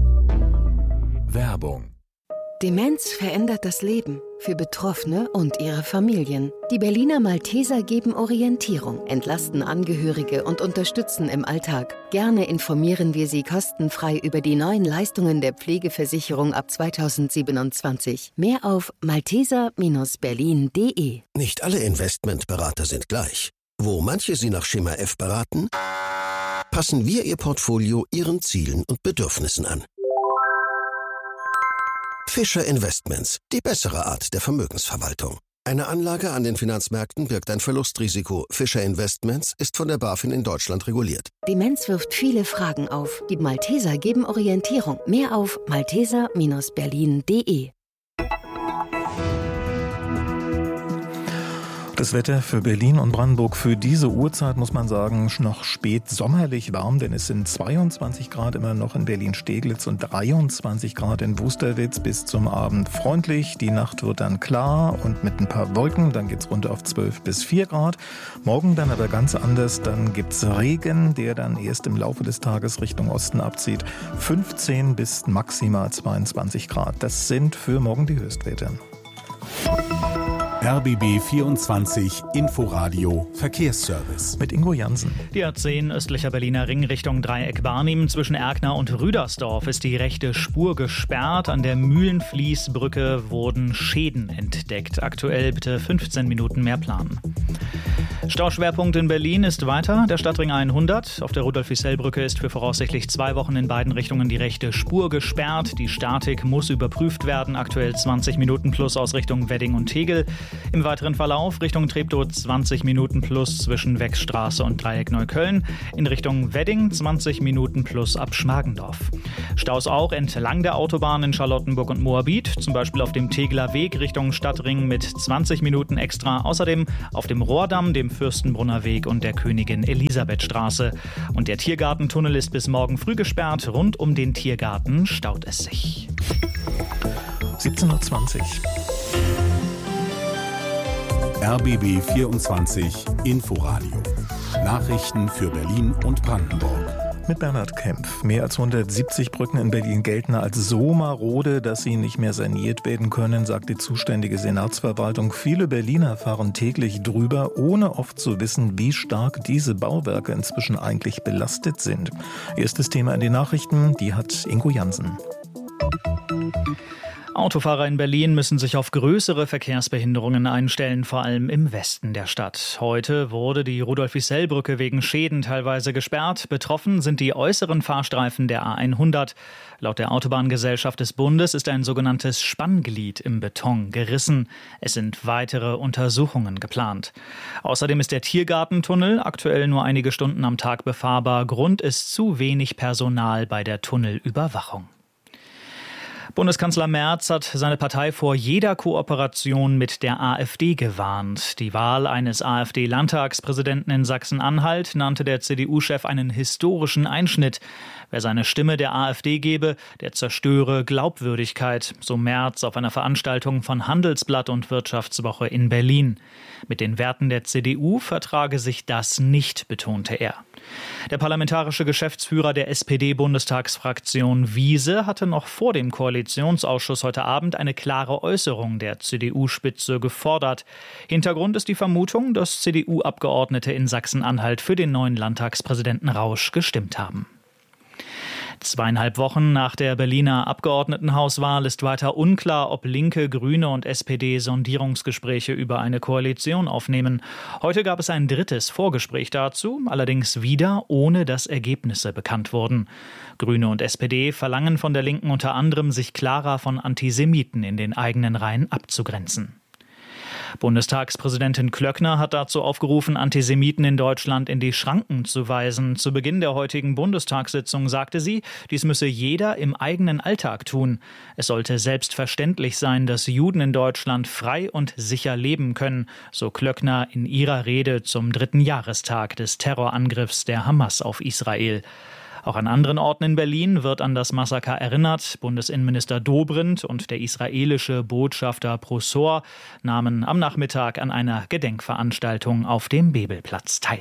Werbung. Demenz verändert das Leben für Betroffene und ihre Familien. Die Berliner Malteser geben Orientierung, entlasten Angehörige und unterstützen im Alltag. Gerne informieren wir Sie kostenfrei über die neuen Leistungen der Pflegeversicherung ab zweitausendsiebenundzwanzig. Mehr auf malteser Bindestrich berlin punkt de. Nicht alle Investmentberater sind gleich. Wo manche Sie nach Schema F beraten, passen wir Ihr Portfolio Ihren Zielen und Bedürfnissen an. Fischer Investments, die bessere Art der Vermögensverwaltung. Eine Anlage an den Finanzmärkten birgt ein Verlustrisiko. Fischer Investments ist von der BaFin in Deutschland reguliert. Demenz wirft viele Fragen auf. Die Malteser geben Orientierung. Mehr auf malteser Bindestrich berlin punkt de. Das Wetter für Berlin und Brandenburg für diese Uhrzeit, muss man sagen, noch spät sommerlich warm, denn es sind zweiundzwanzig Grad immer noch in Berlin-Steglitz und dreiundzwanzig Grad in Wusterwitz bis zum Abend freundlich. Die Nacht wird dann klar und mit ein paar Wolken, dann geht's runter auf zwölf bis vier Grad. Morgen dann aber ganz anders, dann gibt's Regen, der dann erst im Laufe des Tages Richtung Osten abzieht. fünfzehn bis maximal zweiundzwanzig Grad. Das sind für morgen die Höchstwerte. R B B vierundzwanzig Inforadio Verkehrsservice. Mit Ingo Jansen. Die A zehn östlicher Berliner Ring Richtung Dreieck Barnim zwischen Erkner und Rüdersdorf ist die rechte Spur gesperrt. An der Mühlenfließbrücke wurden Schäden entdeckt. Aktuell bitte fünfzehn Minuten mehr planen. Stauschwerpunkt in Berlin ist weiter der Stadtring hundert. Auf der Rudolf-Wiesel-Brücke ist für voraussichtlich zwei Wochen in beiden Richtungen die rechte Spur gesperrt. Die Statik muss überprüft werden. Aktuell zwanzig Minuten plus aus Richtung Wedding und Tegel. Im weiteren Verlauf Richtung Treptow zwanzig Minuten plus zwischen Wechstraße und Dreieck Neukölln. In Richtung Wedding zwanzig Minuten plus ab Schmargendorf. Staus auch entlang der Autobahn in Charlottenburg und Moabit. Zum Beispiel auf dem Tegeler Weg Richtung Stadtring mit zwanzig Minuten extra. Außerdem auf dem Rohrdamm, dem Fürstenbrunner Weg und der Königin-Elisabeth-Straße. Und der Tiergartentunnel ist bis morgen früh gesperrt. Rund um den Tiergarten staut es sich. siebzehn Uhr zwanzig. R B B vierundzwanzig Inforadio. Nachrichten für Berlin und Brandenburg. Mit Bernhard Kempf. Mehr als hundertsiebzig Brücken in Berlin gelten als so marode, dass sie nicht mehr saniert werden können, sagt die zuständige Senatsverwaltung. Viele Berliner fahren täglich drüber, ohne oft zu wissen, wie stark diese Bauwerke inzwischen eigentlich belastet sind. Erstes Thema in den Nachrichten, die hat Ingo Jansen. Autofahrer in Berlin müssen sich auf größere Verkehrsbehinderungen einstellen, vor allem im Westen der Stadt. Heute wurde die Rudolf-Wiesel-Brücke wegen Schäden teilweise gesperrt. Betroffen sind die äußeren Fahrstreifen der A hundert. Laut der Autobahngesellschaft des Bundes ist ein sogenanntes Spannglied im Beton gerissen. Es sind weitere Untersuchungen geplant. Außerdem ist der Tiergartentunnel aktuell nur einige Stunden am Tag befahrbar. Grund ist zu wenig Personal bei der Tunnelüberwachung. Bundeskanzler Merz hat seine Partei vor jeder Kooperation mit der AfD gewarnt. Die Wahl eines AfD-Landtagspräsidenten in Sachsen-Anhalt nannte der C D U-Chef einen historischen Einschnitt. Wer seine Stimme der AfD gebe, der zerstöre Glaubwürdigkeit, so Merz auf einer Veranstaltung von Handelsblatt und Wirtschaftswoche in Berlin. Mit den Werten der C D U vertrage sich das nicht, betonte er. Der parlamentarische Geschäftsführer der S P D-Bundestagsfraktion Wiese hatte noch vor dem Koalitionsausschuss heute Abend eine klare Äußerung der C D U-Spitze gefordert. Hintergrund ist die Vermutung, dass C D U-Abgeordnete in Sachsen-Anhalt für den neuen Landtagspräsidenten Rausch gestimmt haben. Zweieinhalb Wochen nach der Berliner Abgeordnetenhauswahl ist weiter unklar, ob Linke, Grüne und S P D Sondierungsgespräche über eine Koalition aufnehmen. Heute gab es ein drittes Vorgespräch dazu, allerdings wieder ohne dass Ergebnisse bekannt wurden. Grüne und S P D verlangen von der Linken unter anderem, sich klarer von Antisemiten in den eigenen Reihen abzugrenzen. Bundestagspräsidentin Klöckner hat dazu aufgerufen, Antisemiten in Deutschland in die Schranken zu weisen. Zu Beginn der heutigen Bundestagssitzung sagte sie, dies müsse jeder im eigenen Alltag tun. Es sollte selbstverständlich sein, dass Juden in Deutschland frei und sicher leben können, so Klöckner in ihrer Rede zum dritten Jahrestag des Terrorangriffs der Hamas auf Israel. Auch an anderen Orten in Berlin wird an das Massaker erinnert. Bundesinnenminister Dobrindt und der israelische Botschafter Prosor nahmen am Nachmittag an einer Gedenkveranstaltung auf dem Bebelplatz teil.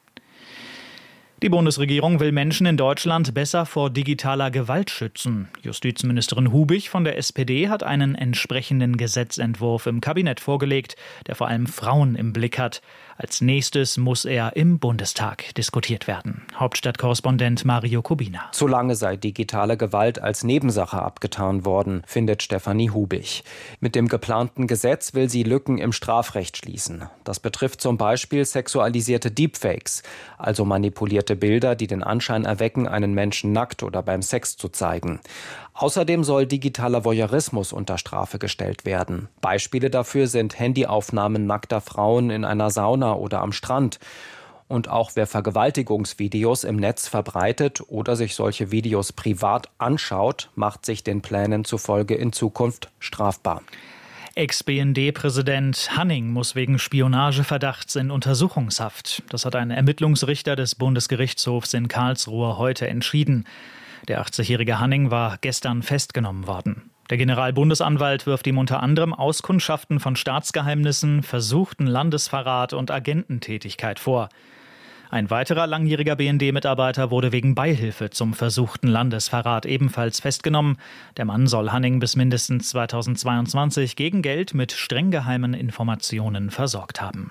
Die Bundesregierung will Menschen in Deutschland besser vor digitaler Gewalt schützen. Justizministerin Hubig von der S P D hat einen entsprechenden Gesetzentwurf im Kabinett vorgelegt, der vor allem Frauen im Blick hat. Als nächstes muss er im Bundestag diskutiert werden. Hauptstadtkorrespondent Mario Kubina. Zu lange sei digitale Gewalt als Nebensache abgetan worden, findet Stefanie Hubig. Mit dem geplanten Gesetz will sie Lücken im Strafrecht schließen. Das betrifft zum Beispiel sexualisierte Deepfakes, also manipulierte Bilder, die den Anschein erwecken, einen Menschen nackt oder beim Sex zu zeigen. Außerdem soll digitaler Voyeurismus unter Strafe gestellt werden. Beispiele dafür sind Handyaufnahmen nackter Frauen in einer Sauna oder am Strand. Und auch wer Vergewaltigungsvideos im Netz verbreitet oder sich solche Videos privat anschaut, macht sich den Plänen zufolge in Zukunft strafbar. Ex-B N D-Präsident Hanning muss wegen Spionageverdachts in Untersuchungshaft. Das hat ein Ermittlungsrichter des Bundesgerichtshofs in Karlsruhe heute entschieden. Der achtzigjährige Hanning war gestern festgenommen worden. Der Generalbundesanwalt wirft ihm unter anderem Auskundschaften von Staatsgeheimnissen, versuchten Landesverrat und Agententätigkeit vor. Ein weiterer langjähriger B N D-Mitarbeiter wurde wegen Beihilfe zum versuchten Landesverrat ebenfalls festgenommen. Der Mann soll Hanning bis mindestens zweitausendzweiundzwanzig gegen Geld mit streng geheimen Informationen versorgt haben.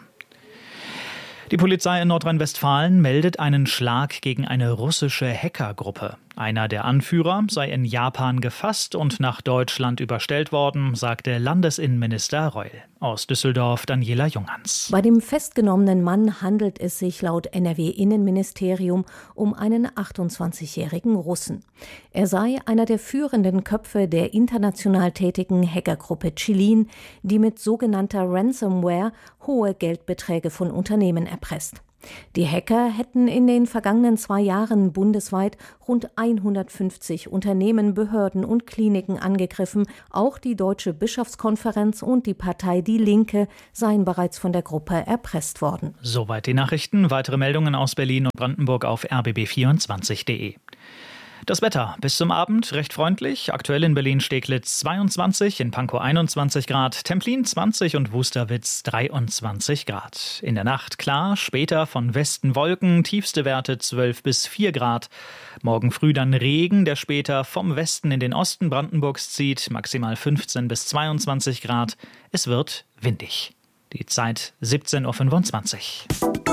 Die Polizei in Nordrhein-Westfalen meldet einen Schlag gegen eine russische Hackergruppe. Einer der Anführer sei in Japan gefasst und nach Deutschland überstellt worden, sagte Landesinnenminister Reul. Aus Düsseldorf Daniela Junghans. Bei dem festgenommenen Mann handelt es sich laut N R W-Innenministerium um einen achtundzwanzigjährigen Russen. Er sei einer der führenden Köpfe der international tätigen Hackergruppe Chilin, die mit sogenannter Ransomware hohe Geldbeträge von Unternehmen erpresst. Die Hacker hätten in den vergangenen zwei Jahren bundesweit rund hundertfünfzig Unternehmen, Behörden und Kliniken angegriffen. Auch die Deutsche Bischofskonferenz und die Partei Die Linke seien bereits von der Gruppe erpresst worden. Soweit die Nachrichten. Weitere Meldungen aus Berlin und Brandenburg auf r b b vierundzwanzig punkt de. Das Wetter bis zum Abend recht freundlich. Aktuell in Berlin-Steglitz zweiundzwanzig, in Pankow einundzwanzig Grad, Templin zwanzig und Wusterwitz dreiundzwanzig Grad. In der Nacht klar, später von Westen Wolken, tiefste Werte zwölf bis vier Grad. Morgen früh dann Regen, der später vom Westen in den Osten Brandenburgs zieht, maximal fünfzehn bis zweiundzwanzig Grad. Es wird windig. Die Zeit siebzehn Uhr fünfundzwanzig.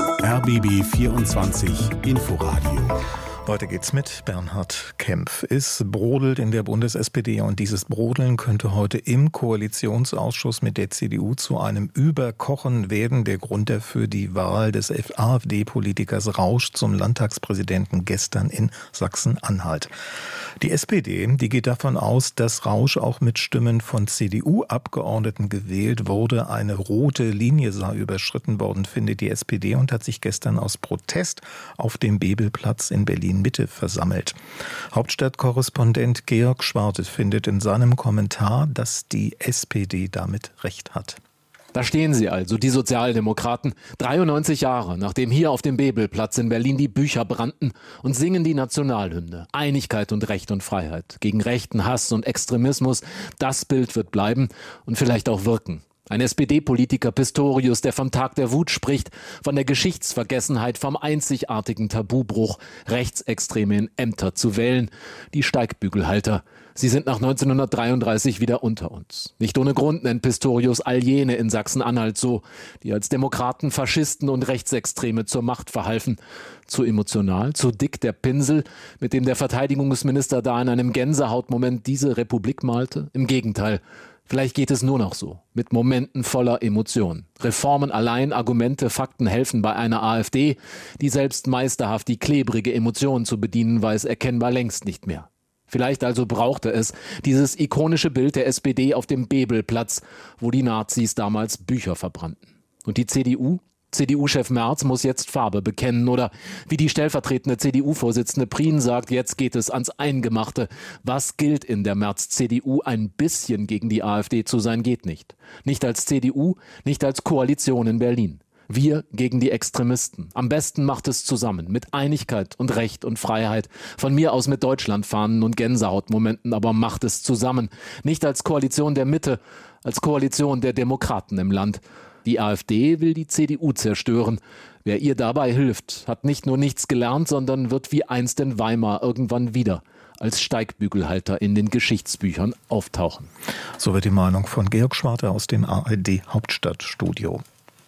R B B vierundzwanzig Inforadio. Heute geht's mit Bernhard Kempf. Es brodelt in der Bundes-S P D und dieses Brodeln könnte heute im Koalitionsausschuss mit der C D U zu einem Überkochen werden. Der Grund dafür die Wahl des AfD-Politikers Rausch zum Landtagspräsidenten gestern in Sachsen-Anhalt. Die S P D, die geht davon aus, dass Rausch auch mit Stimmen von C D U-Abgeordneten gewählt wurde. Eine rote Linie sei überschritten worden, findet die S P D, und hat sich gestern aus Protest auf dem Bebelplatz in Berlin-Mitte versammelt. Hauptstadtkorrespondent Georg Schwarte findet in seinem Kommentar, dass die S P D damit recht hat. Da stehen sie also, die Sozialdemokraten, dreiundneunzig Jahre, nachdem hier auf dem Bebelplatz in Berlin die Bücher brannten, und singen die Nationalhymne. Einigkeit und Recht und Freiheit. Gegen rechten Hass und Extremismus, das Bild wird bleiben und vielleicht auch wirken. Ein S P D-Politiker Pistorius, der vom Tag der Wut spricht, von der Geschichtsvergessenheit, vom einzigartigen Tabubruch, Rechtsextreme in Ämter zu wählen. Die Steigbügelhalter, sie sind nach neunzehnhundertdreiunddreißig wieder unter uns. Nicht ohne Grund nennt Pistorius all jene in Sachsen-Anhalt so, die als Demokraten, Faschisten und Rechtsextreme zur Macht verhalfen. Zu emotional, zu dick der Pinsel, mit dem der Verteidigungsminister da in einem Gänsehautmoment diese Republik malte? Im Gegenteil. Vielleicht geht es nur noch so, mit Momenten voller Emotionen. Reformen allein, Argumente, Fakten helfen bei einer AfD, die selbst meisterhaft die klebrige Emotion zu bedienen weiß, erkennbar längst nicht mehr. Vielleicht also brauchte es dieses ikonische Bild der S P D auf dem Bebelplatz, wo die Nazis damals Bücher verbrannten. Und die C D U? C D U-Chef Merz muss jetzt Farbe bekennen oder, wie die stellvertretende C D U-Vorsitzende Prien sagt, jetzt geht es ans Eingemachte. Was gilt in der Merz-C D U? Ein bisschen gegen die AfD zu sein geht nicht. Nicht als C D U, nicht als Koalition in Berlin. Wir gegen die Extremisten. Am besten macht es zusammen, mit Einigkeit und Recht und Freiheit. Von mir aus mit Deutschlandfahnen und Gänsehautmomenten, aber macht es zusammen. Nicht als Koalition der Mitte, als Koalition der Demokraten im Land. Die AfD will die C D U zerstören. Wer ihr dabei hilft, hat nicht nur nichts gelernt, sondern wird wie einst in Weimar irgendwann wieder als Steigbügelhalter in den Geschichtsbüchern auftauchen. So wird die Meinung von Georg Schwarte aus dem A R D-Hauptstadtstudio.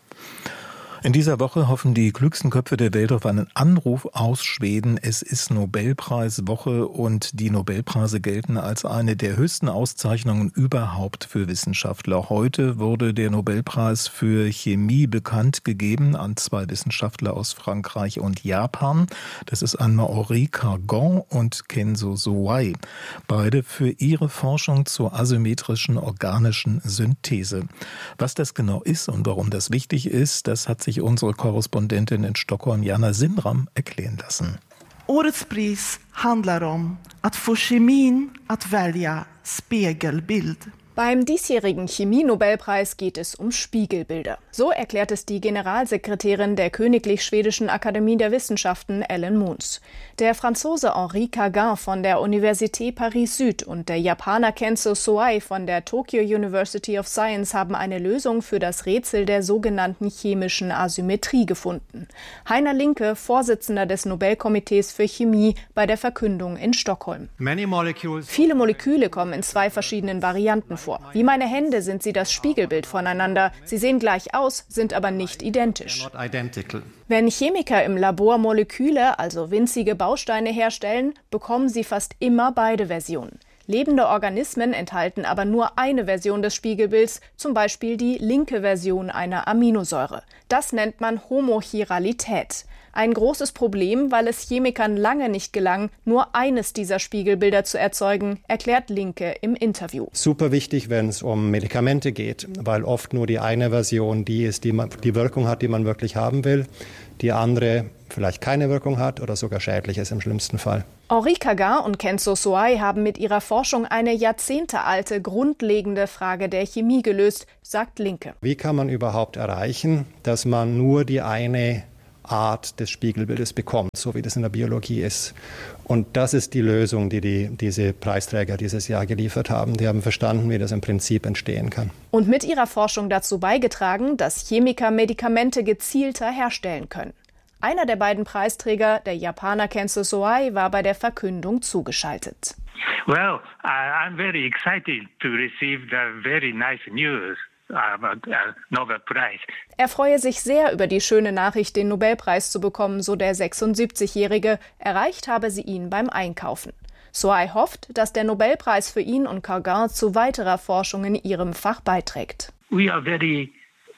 In dieser Woche hoffen die klügsten Köpfe der Welt auf einen Anruf aus Schweden. Es ist Nobelpreiswoche und die Nobelpreise gelten als eine der höchsten Auszeichnungen überhaupt für Wissenschaftler. Heute wurde der Nobelpreis für Chemie bekannt gegeben an zwei Wissenschaftler aus Frankreich und Japan. Das ist Anne-Henri Cargan und Kenzo Sowai. Beide für ihre Forschung zur asymmetrischen organischen Synthese. Was das genau ist und warum das wichtig ist, das hat sich unsere Korrespondentin in Stockholm, Jana Simram, erklären lassen. Årets pris handlar om att få kemin att välja spegelbild. Beim diesjährigen Chemie-Nobelpreis geht es um Spiegelbilder. So erklärt es die Generalsekretärin der Königlich Schwedischen Akademie der Wissenschaften, Ellen Moons. Der Franzose Henri Cagin von der Université Paris-Süd und der Japaner Kenzo Soai von der Tokyo University of Science haben eine Lösung für das Rätsel der sogenannten chemischen Asymmetrie gefunden. Heiner Linke, Vorsitzender des Nobelkomitees für Chemie, bei der Verkündung in Stockholm. Viele Moleküle kommen in zwei verschiedenen Varianten vor. Wie meine Hände sind sie das Spiegelbild voneinander. Sie sehen gleich aus, sind aber nicht identisch. Wenn Chemiker im Labor Moleküle, also winzige Bausteine herstellen, bekommen sie fast immer beide Versionen. Lebende Organismen enthalten aber nur eine Version des Spiegelbilds, zum Beispiel die linke Version einer Aminosäure. Das nennt man Homochiralität. Ein großes Problem, weil es Chemikern lange nicht gelang, nur eines dieser Spiegelbilder zu erzeugen, erklärt Linke im Interview. Super wichtig, wenn es um Medikamente geht, weil oft nur die eine Version die ist, die man, die Wirkung hat, die man wirklich haben will, die andere vielleicht keine Wirkung hat oder sogar schädlich ist im schlimmsten Fall. Henri Cagin und Kenzo Soai haben mit ihrer Forschung eine jahrzehntealte, grundlegende Frage der Chemie gelöst, sagt Linke. Wie kann man überhaupt erreichen, dass man nur die eine Art des Spiegelbildes bekommt, so wie das in der Biologie ist? Und das ist die Lösung, die, die diese Preisträger dieses Jahr geliefert haben. Die haben verstanden, wie das im Prinzip entstehen kann. Und mit ihrer Forschung dazu beigetragen, dass Chemiker Medikamente gezielter herstellen können. Einer der beiden Preisträger, der Japaner Kenzo Soai, war bei der Verkündung zugeschaltet. Well, I'm very excited to receive the very nice news about the Nobel Prize. Er freue sich sehr über die schöne Nachricht, den Nobelpreis zu bekommen, so der sechsundsiebzigjährige. Erreicht habe sie ihn beim Einkaufen. Soai hofft, dass der Nobelpreis für ihn und Cagin zu weiterer Forschung in ihrem Fach beiträgt. We are very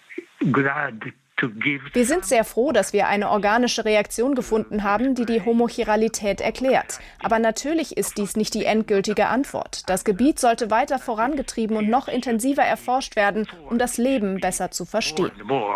glad. Wir sind sehr froh, dass wir eine organische Reaktion gefunden haben, die die Homochiralität erklärt. Aber natürlich ist dies nicht die endgültige Antwort. Das Gebiet sollte weiter vorangetrieben und noch intensiver erforscht werden, um das Leben besser zu verstehen.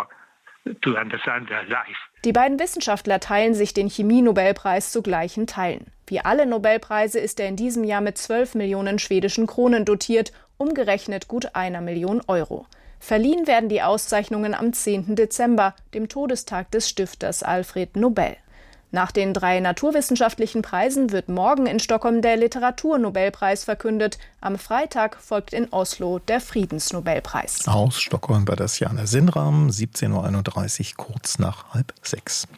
Die beiden Wissenschaftler teilen sich den Chemie-Nobelpreis zu gleichen Teilen. Wie alle Nobelpreise ist er in diesem Jahr mit zwölf Millionen schwedischen Kronen dotiert, umgerechnet gut einer Million Euro. Verliehen werden die Auszeichnungen am zehnten Dezember, dem Todestag des Stifters Alfred Nobel. Nach den drei naturwissenschaftlichen Preisen wird morgen in Stockholm der Literaturnobelpreis verkündet. Am Freitag folgt in Oslo der Friedensnobelpreis. Aus Stockholm war das Jana Sinnram, siebzehn Uhr einunddreißig, kurz nach halb sechs.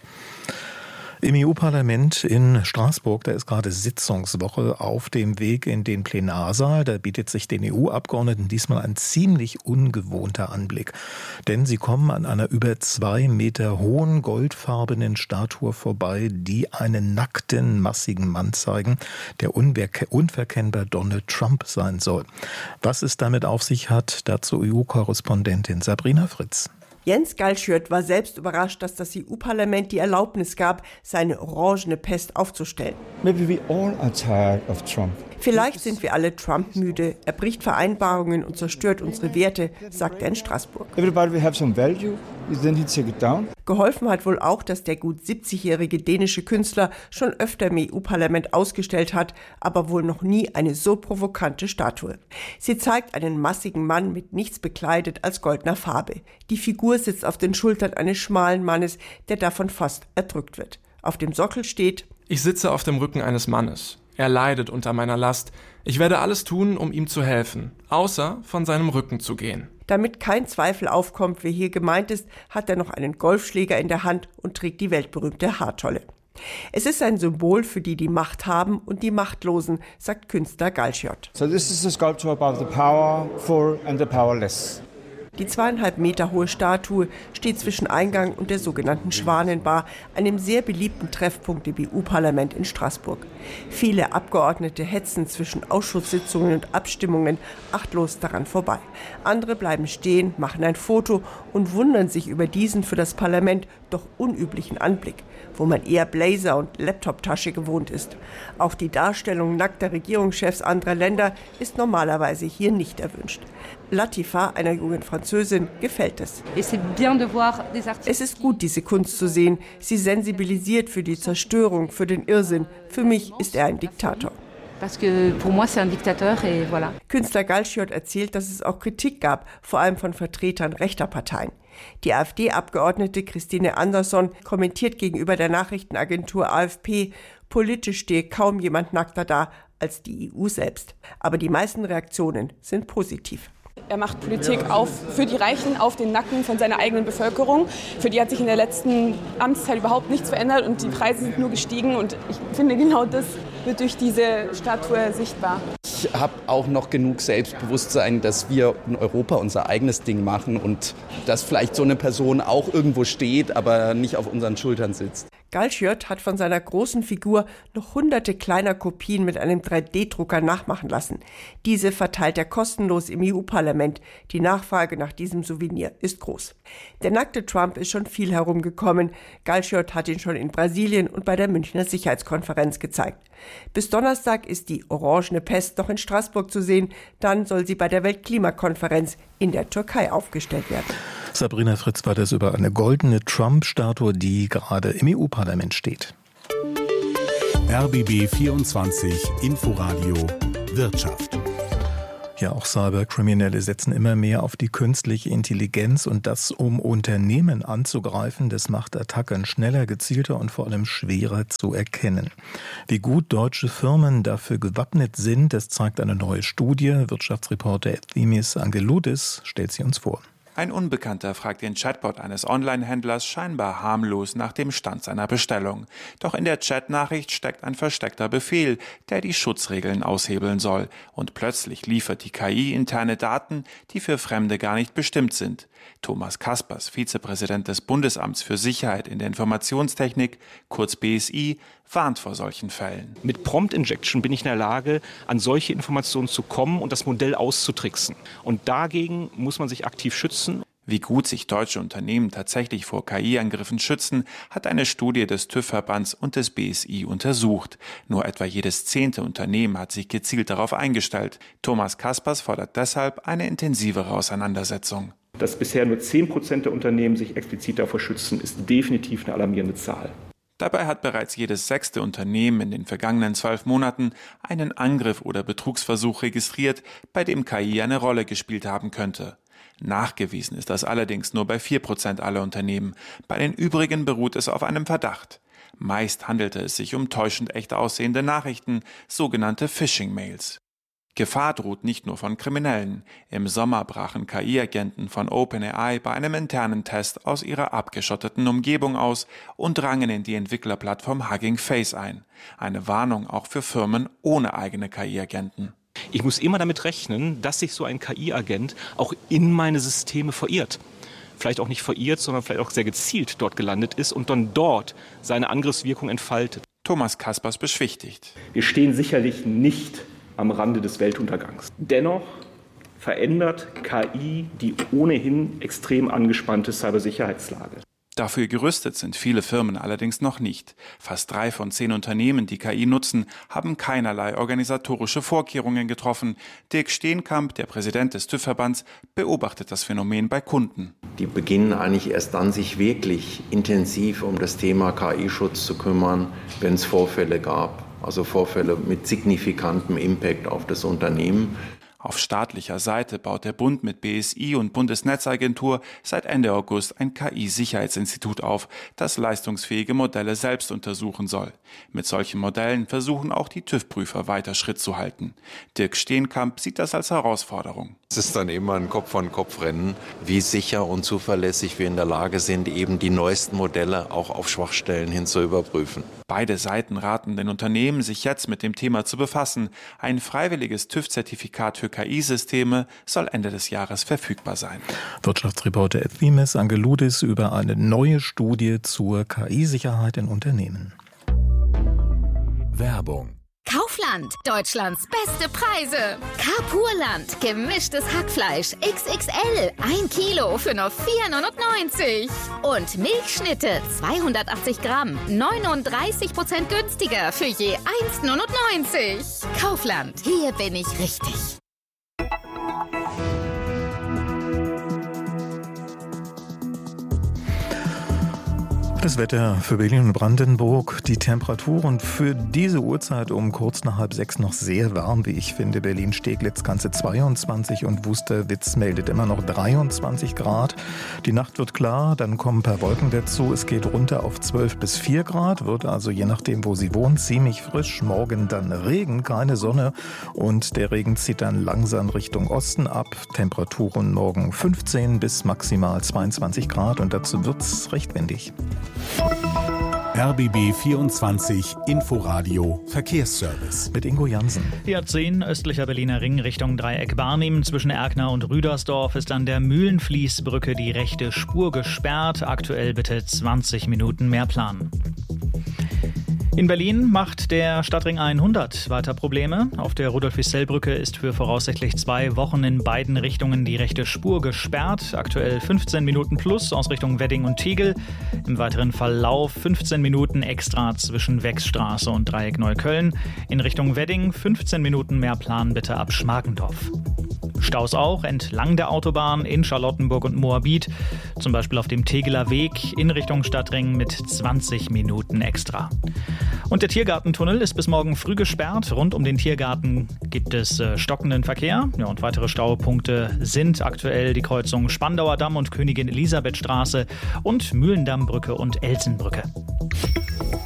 Im E U-Parlament in Straßburg, da ist gerade Sitzungswoche auf dem Weg in den Plenarsaal. Da bietet sich den E U-Abgeordneten diesmal ein ziemlich ungewohnter Anblick. Denn sie kommen an einer über zwei Meter hohen goldfarbenen Statue vorbei, die einen nackten, massigen Mann zeigen, der unverkennbar Donald Trump sein soll. Was es damit auf sich hat, dazu E U-Korrespondentin Sabrina Fritz. Jens Galschiot war selbst überrascht, dass das E U-Parlament die Erlaubnis gab, seine orangene Pest aufzustellen. Maybe we all are tired of Trump. Vielleicht sind wir alle Trump-müde. Er bricht Vereinbarungen und zerstört unsere Werte, sagt er in Straßburg. Everybody will have some value. Then he take it down. Geholfen hat wohl auch, dass der gut siebzigjährige dänische Künstler schon öfter im E U-Parlament ausgestellt hat, aber wohl noch nie eine so provokante Statue. Sie zeigt einen massigen Mann mit nichts bekleidet als goldener Farbe. Die Figur sitzt auf den Schultern eines schmalen Mannes, der davon fast erdrückt wird. Auf dem Sockel steht: Ich sitze auf dem Rücken eines Mannes. Er leidet unter meiner Last. Ich werde alles tun, um ihm zu helfen, außer von seinem Rücken zu gehen. Damit kein Zweifel aufkommt, wer hier gemeint ist, hat er noch einen Golfschläger in der Hand und trägt die weltberühmte Haartolle. Es ist ein Symbol für die, die Macht haben und die Machtlosen, sagt Künstler Galschiot. So this is a sculpture about the powerful and the powerless. Die zweieinhalb Meter hohe Statue steht zwischen Eingang und der sogenannten Schwanenbar, einem sehr beliebten Treffpunkt im E U-Parlament in Straßburg. Viele Abgeordnete hetzen zwischen Ausschusssitzungen und Abstimmungen achtlos daran vorbei. Andere bleiben stehen, machen ein Foto und wundern sich über diesen für das Parlament doch unüblichen Anblick, wo man eher Blazer und Laptoptasche gewohnt ist. Auch die Darstellung nackter Regierungschefs anderer Länder ist normalerweise hier nicht erwünscht. Latifa, einer jungen Französin, gefällt es. Es ist gut, diese Kunst zu sehen. Sie sensibilisiert für die Zerstörung, für den Irrsinn. Für mich ist er ein Diktator. Künstler Galschiot erzählt, dass es auch Kritik gab, vor allem von Vertretern rechter Parteien. Die AfD-Abgeordnete Christine Andersson kommentiert gegenüber der Nachrichtenagentur A F P, politisch stehe kaum jemand nackter da als die E U selbst. Aber die meisten Reaktionen sind positiv. Er macht Politik auf für die Reichen auf den Nacken von seiner eigenen Bevölkerung. Für die hat sich in der letzten Amtszeit überhaupt nichts verändert und die Preise sind nur gestiegen. Und ich finde, genau das wird durch diese Statue sichtbar. Ich habe auch noch genug Selbstbewusstsein, dass wir in Europa unser eigenes Ding machen und dass vielleicht so eine Person auch irgendwo steht, aber nicht auf unseren Schultern sitzt. Galschiot hat von seiner großen Figur noch hunderte kleiner Kopien mit einem drei D Drucker nachmachen lassen. Diese verteilt er kostenlos im E U-Parlament. Die Nachfrage nach diesem Souvenir ist groß. Der nackte Trump ist schon viel herumgekommen. Galschiot hat ihn schon in Brasilien und bei der Münchner Sicherheitskonferenz gezeigt. Bis Donnerstag ist die orangene Pest noch in Straßburg zu sehen. Dann soll sie bei der Weltklimakonferenz in der Türkei aufgestellt werden. Sabrina Fritz war das über eine goldene Trump-Statue, die gerade im E U-Parlament steht. R B B vierundzwanzig Inforadio Wirtschaft. Ja, auch Cyberkriminelle setzen immer mehr auf die künstliche Intelligenz und das, um Unternehmen anzugreifen. Das macht Attacken schneller, gezielter und vor allem schwerer zu erkennen. Wie gut deutsche Firmen dafür gewappnet sind, das zeigt eine neue Studie. Wirtschaftsreporter Efthimis Angeloudis stellt sie uns vor. Ein Unbekannter fragt den Chatbot eines Online-Händlers scheinbar harmlos nach dem Stand seiner Bestellung. Doch in der Chatnachricht steckt ein versteckter Befehl, der die Schutzregeln aushebeln soll. Und plötzlich liefert die K I interne Daten, die für Fremde gar nicht bestimmt sind. Thomas Kaspers, Vizepräsident des Bundesamts für Sicherheit in der Informationstechnik, kurz B S I, warnt vor solchen Fällen. Mit Prompt Injection bin ich in der Lage, an solche Informationen zu kommen und das Modell auszutricksen. Und dagegen muss man sich aktiv schützen. Wie gut sich deutsche Unternehmen tatsächlich vor K I-Angriffen schützen, hat eine Studie des TÜV-Verbands und des B S I untersucht. Nur etwa jedes zehnte Unternehmen hat sich gezielt darauf eingestellt. Thomas Kaspers fordert deshalb eine intensivere Auseinandersetzung. Dass bisher nur zehn Prozent der Unternehmen sich explizit davor schützen, ist definitiv eine alarmierende Zahl. Dabei hat bereits jedes sechste Unternehmen in den vergangenen zwölf Monaten einen Angriff oder Betrugsversuch registriert, bei dem K I eine Rolle gespielt haben könnte. Nachgewiesen ist das allerdings nur bei vier Prozent aller Unternehmen. Bei den übrigen beruht es auf einem Verdacht. Meist handelte es sich um täuschend echt aussehende Nachrichten, sogenannte Phishing-Mails. Gefahr droht nicht nur von Kriminellen. Im Sommer brachen K I-Agenten von OpenAI bei einem internen Test aus ihrer abgeschotteten Umgebung aus und drangen in die Entwicklerplattform Hugging Face ein. Eine Warnung auch für Firmen ohne eigene K I-Agenten. Ich muss immer damit rechnen, dass sich so ein K I-Agent auch in meine Systeme verirrt. Vielleicht auch nicht verirrt, sondern vielleicht auch sehr gezielt dort gelandet ist und dann dort seine Angriffswirkung entfaltet. Thomas Kaspers beschwichtigt. Wir stehen sicherlich nicht am Rande des Weltuntergangs. Dennoch verändert K I die ohnehin extrem angespannte Cybersicherheitslage. Dafür gerüstet sind viele Firmen allerdings noch nicht. Fast drei von zehn Unternehmen, die K I nutzen, haben keinerlei organisatorische Vorkehrungen getroffen. Dirk Steenkamp, der Präsident des TÜV-Verbands, beobachtet das Phänomen bei Kunden. Die beginnen eigentlich erst dann, sich wirklich intensiv um das Thema K I-Schutz zu kümmern, wenn es Vorfälle gab. Also Vorfälle mit signifikantem Impact auf das Unternehmen. Auf staatlicher Seite baut der Bund mit B S I und Bundesnetzagentur seit Ende August ein K I-Sicherheitsinstitut auf, das leistungsfähige Modelle selbst untersuchen soll. Mit solchen Modellen versuchen auch die TÜV-Prüfer weiter Schritt zu halten. Dirk Steenkamp sieht das als Herausforderung. Es ist dann immer ein Kopf-an-Kopf-Rennen, wie sicher und zuverlässig wir in der Lage sind, eben die neuesten Modelle auch auf Schwachstellen hin zu überprüfen. Beide Seiten raten den Unternehmen, sich jetzt mit dem Thema zu befassen. Ein freiwilliges TÜV-Zertifikat für K I-Systeme soll Ende des Jahres verfügbar sein. Wirtschaftsreporter Efthimis Angeloudis über eine neue Studie zur K I-Sicherheit in Unternehmen. Werbung. Kaufland, Deutschlands beste Preise. Carpurland, gemischtes Hackfleisch X X L, ein Kilo für nur vier neunundneunzig. Und Milchschnitte, zweihundertachtzig Gramm, neununddreißig Prozent günstiger für je eins neunundneunzig. Kaufland, hier bin ich richtig. Das Wetter für Berlin und Brandenburg, die Temperaturen für diese Uhrzeit um kurz nach halb sechs noch sehr warm, wie ich finde. Berlin-Steglitz ganze zweiundzwanzig und Wusterwitz meldet immer noch dreiundzwanzig Grad. Die Nacht wird klar, dann kommen ein paar Wolken dazu. Es geht runter auf zwölf bis vier Grad, wird also je nachdem, wo Sie wohnen, ziemlich frisch. Morgen dann Regen, keine Sonne und der Regen zieht dann langsam Richtung Osten ab. Temperaturen morgen fünfzehn bis maximal zweiundzwanzig Grad und dazu wird's recht windig. R B B vierundzwanzig Inforadio Verkehrsservice mit Ingo Jansen. Die A zehn östlicher Berliner Ring Richtung Dreieck Barnim zwischen Erkner und Rüdersdorf ist an der Mühlenfließbrücke die rechte Spur gesperrt. Aktuell bitte zwanzig Minuten mehr planen. In Berlin macht der Stadtring hundert weiter Probleme. Auf der Rudolf-Wissell-Brücke ist für voraussichtlich zwei Wochen in beiden Richtungen die rechte Spur gesperrt. Aktuell fünfzehn Minuten plus aus Richtung Wedding und Tegel. Im weiteren Verlauf fünfzehn Minuten extra zwischen Wechsstraße und Dreieck Neukölln. In Richtung Wedding fünfzehn Minuten mehr planen bitte ab Schmargendorf. Staus auch entlang der Autobahn in Charlottenburg und Moabit, zum Beispiel auf dem Tegeler Weg in Richtung Stadtring mit zwanzig Minuten extra. Und der Tiergartentunnel ist bis morgen früh gesperrt. Rund um den Tiergarten gibt es äh, stockenden Verkehr. Ja, und weitere Staupunkte sind aktuell die Kreuzung Spandauer Damm und Königin Elisabeth Straße und Mühlendammbrücke und Elsenbrücke.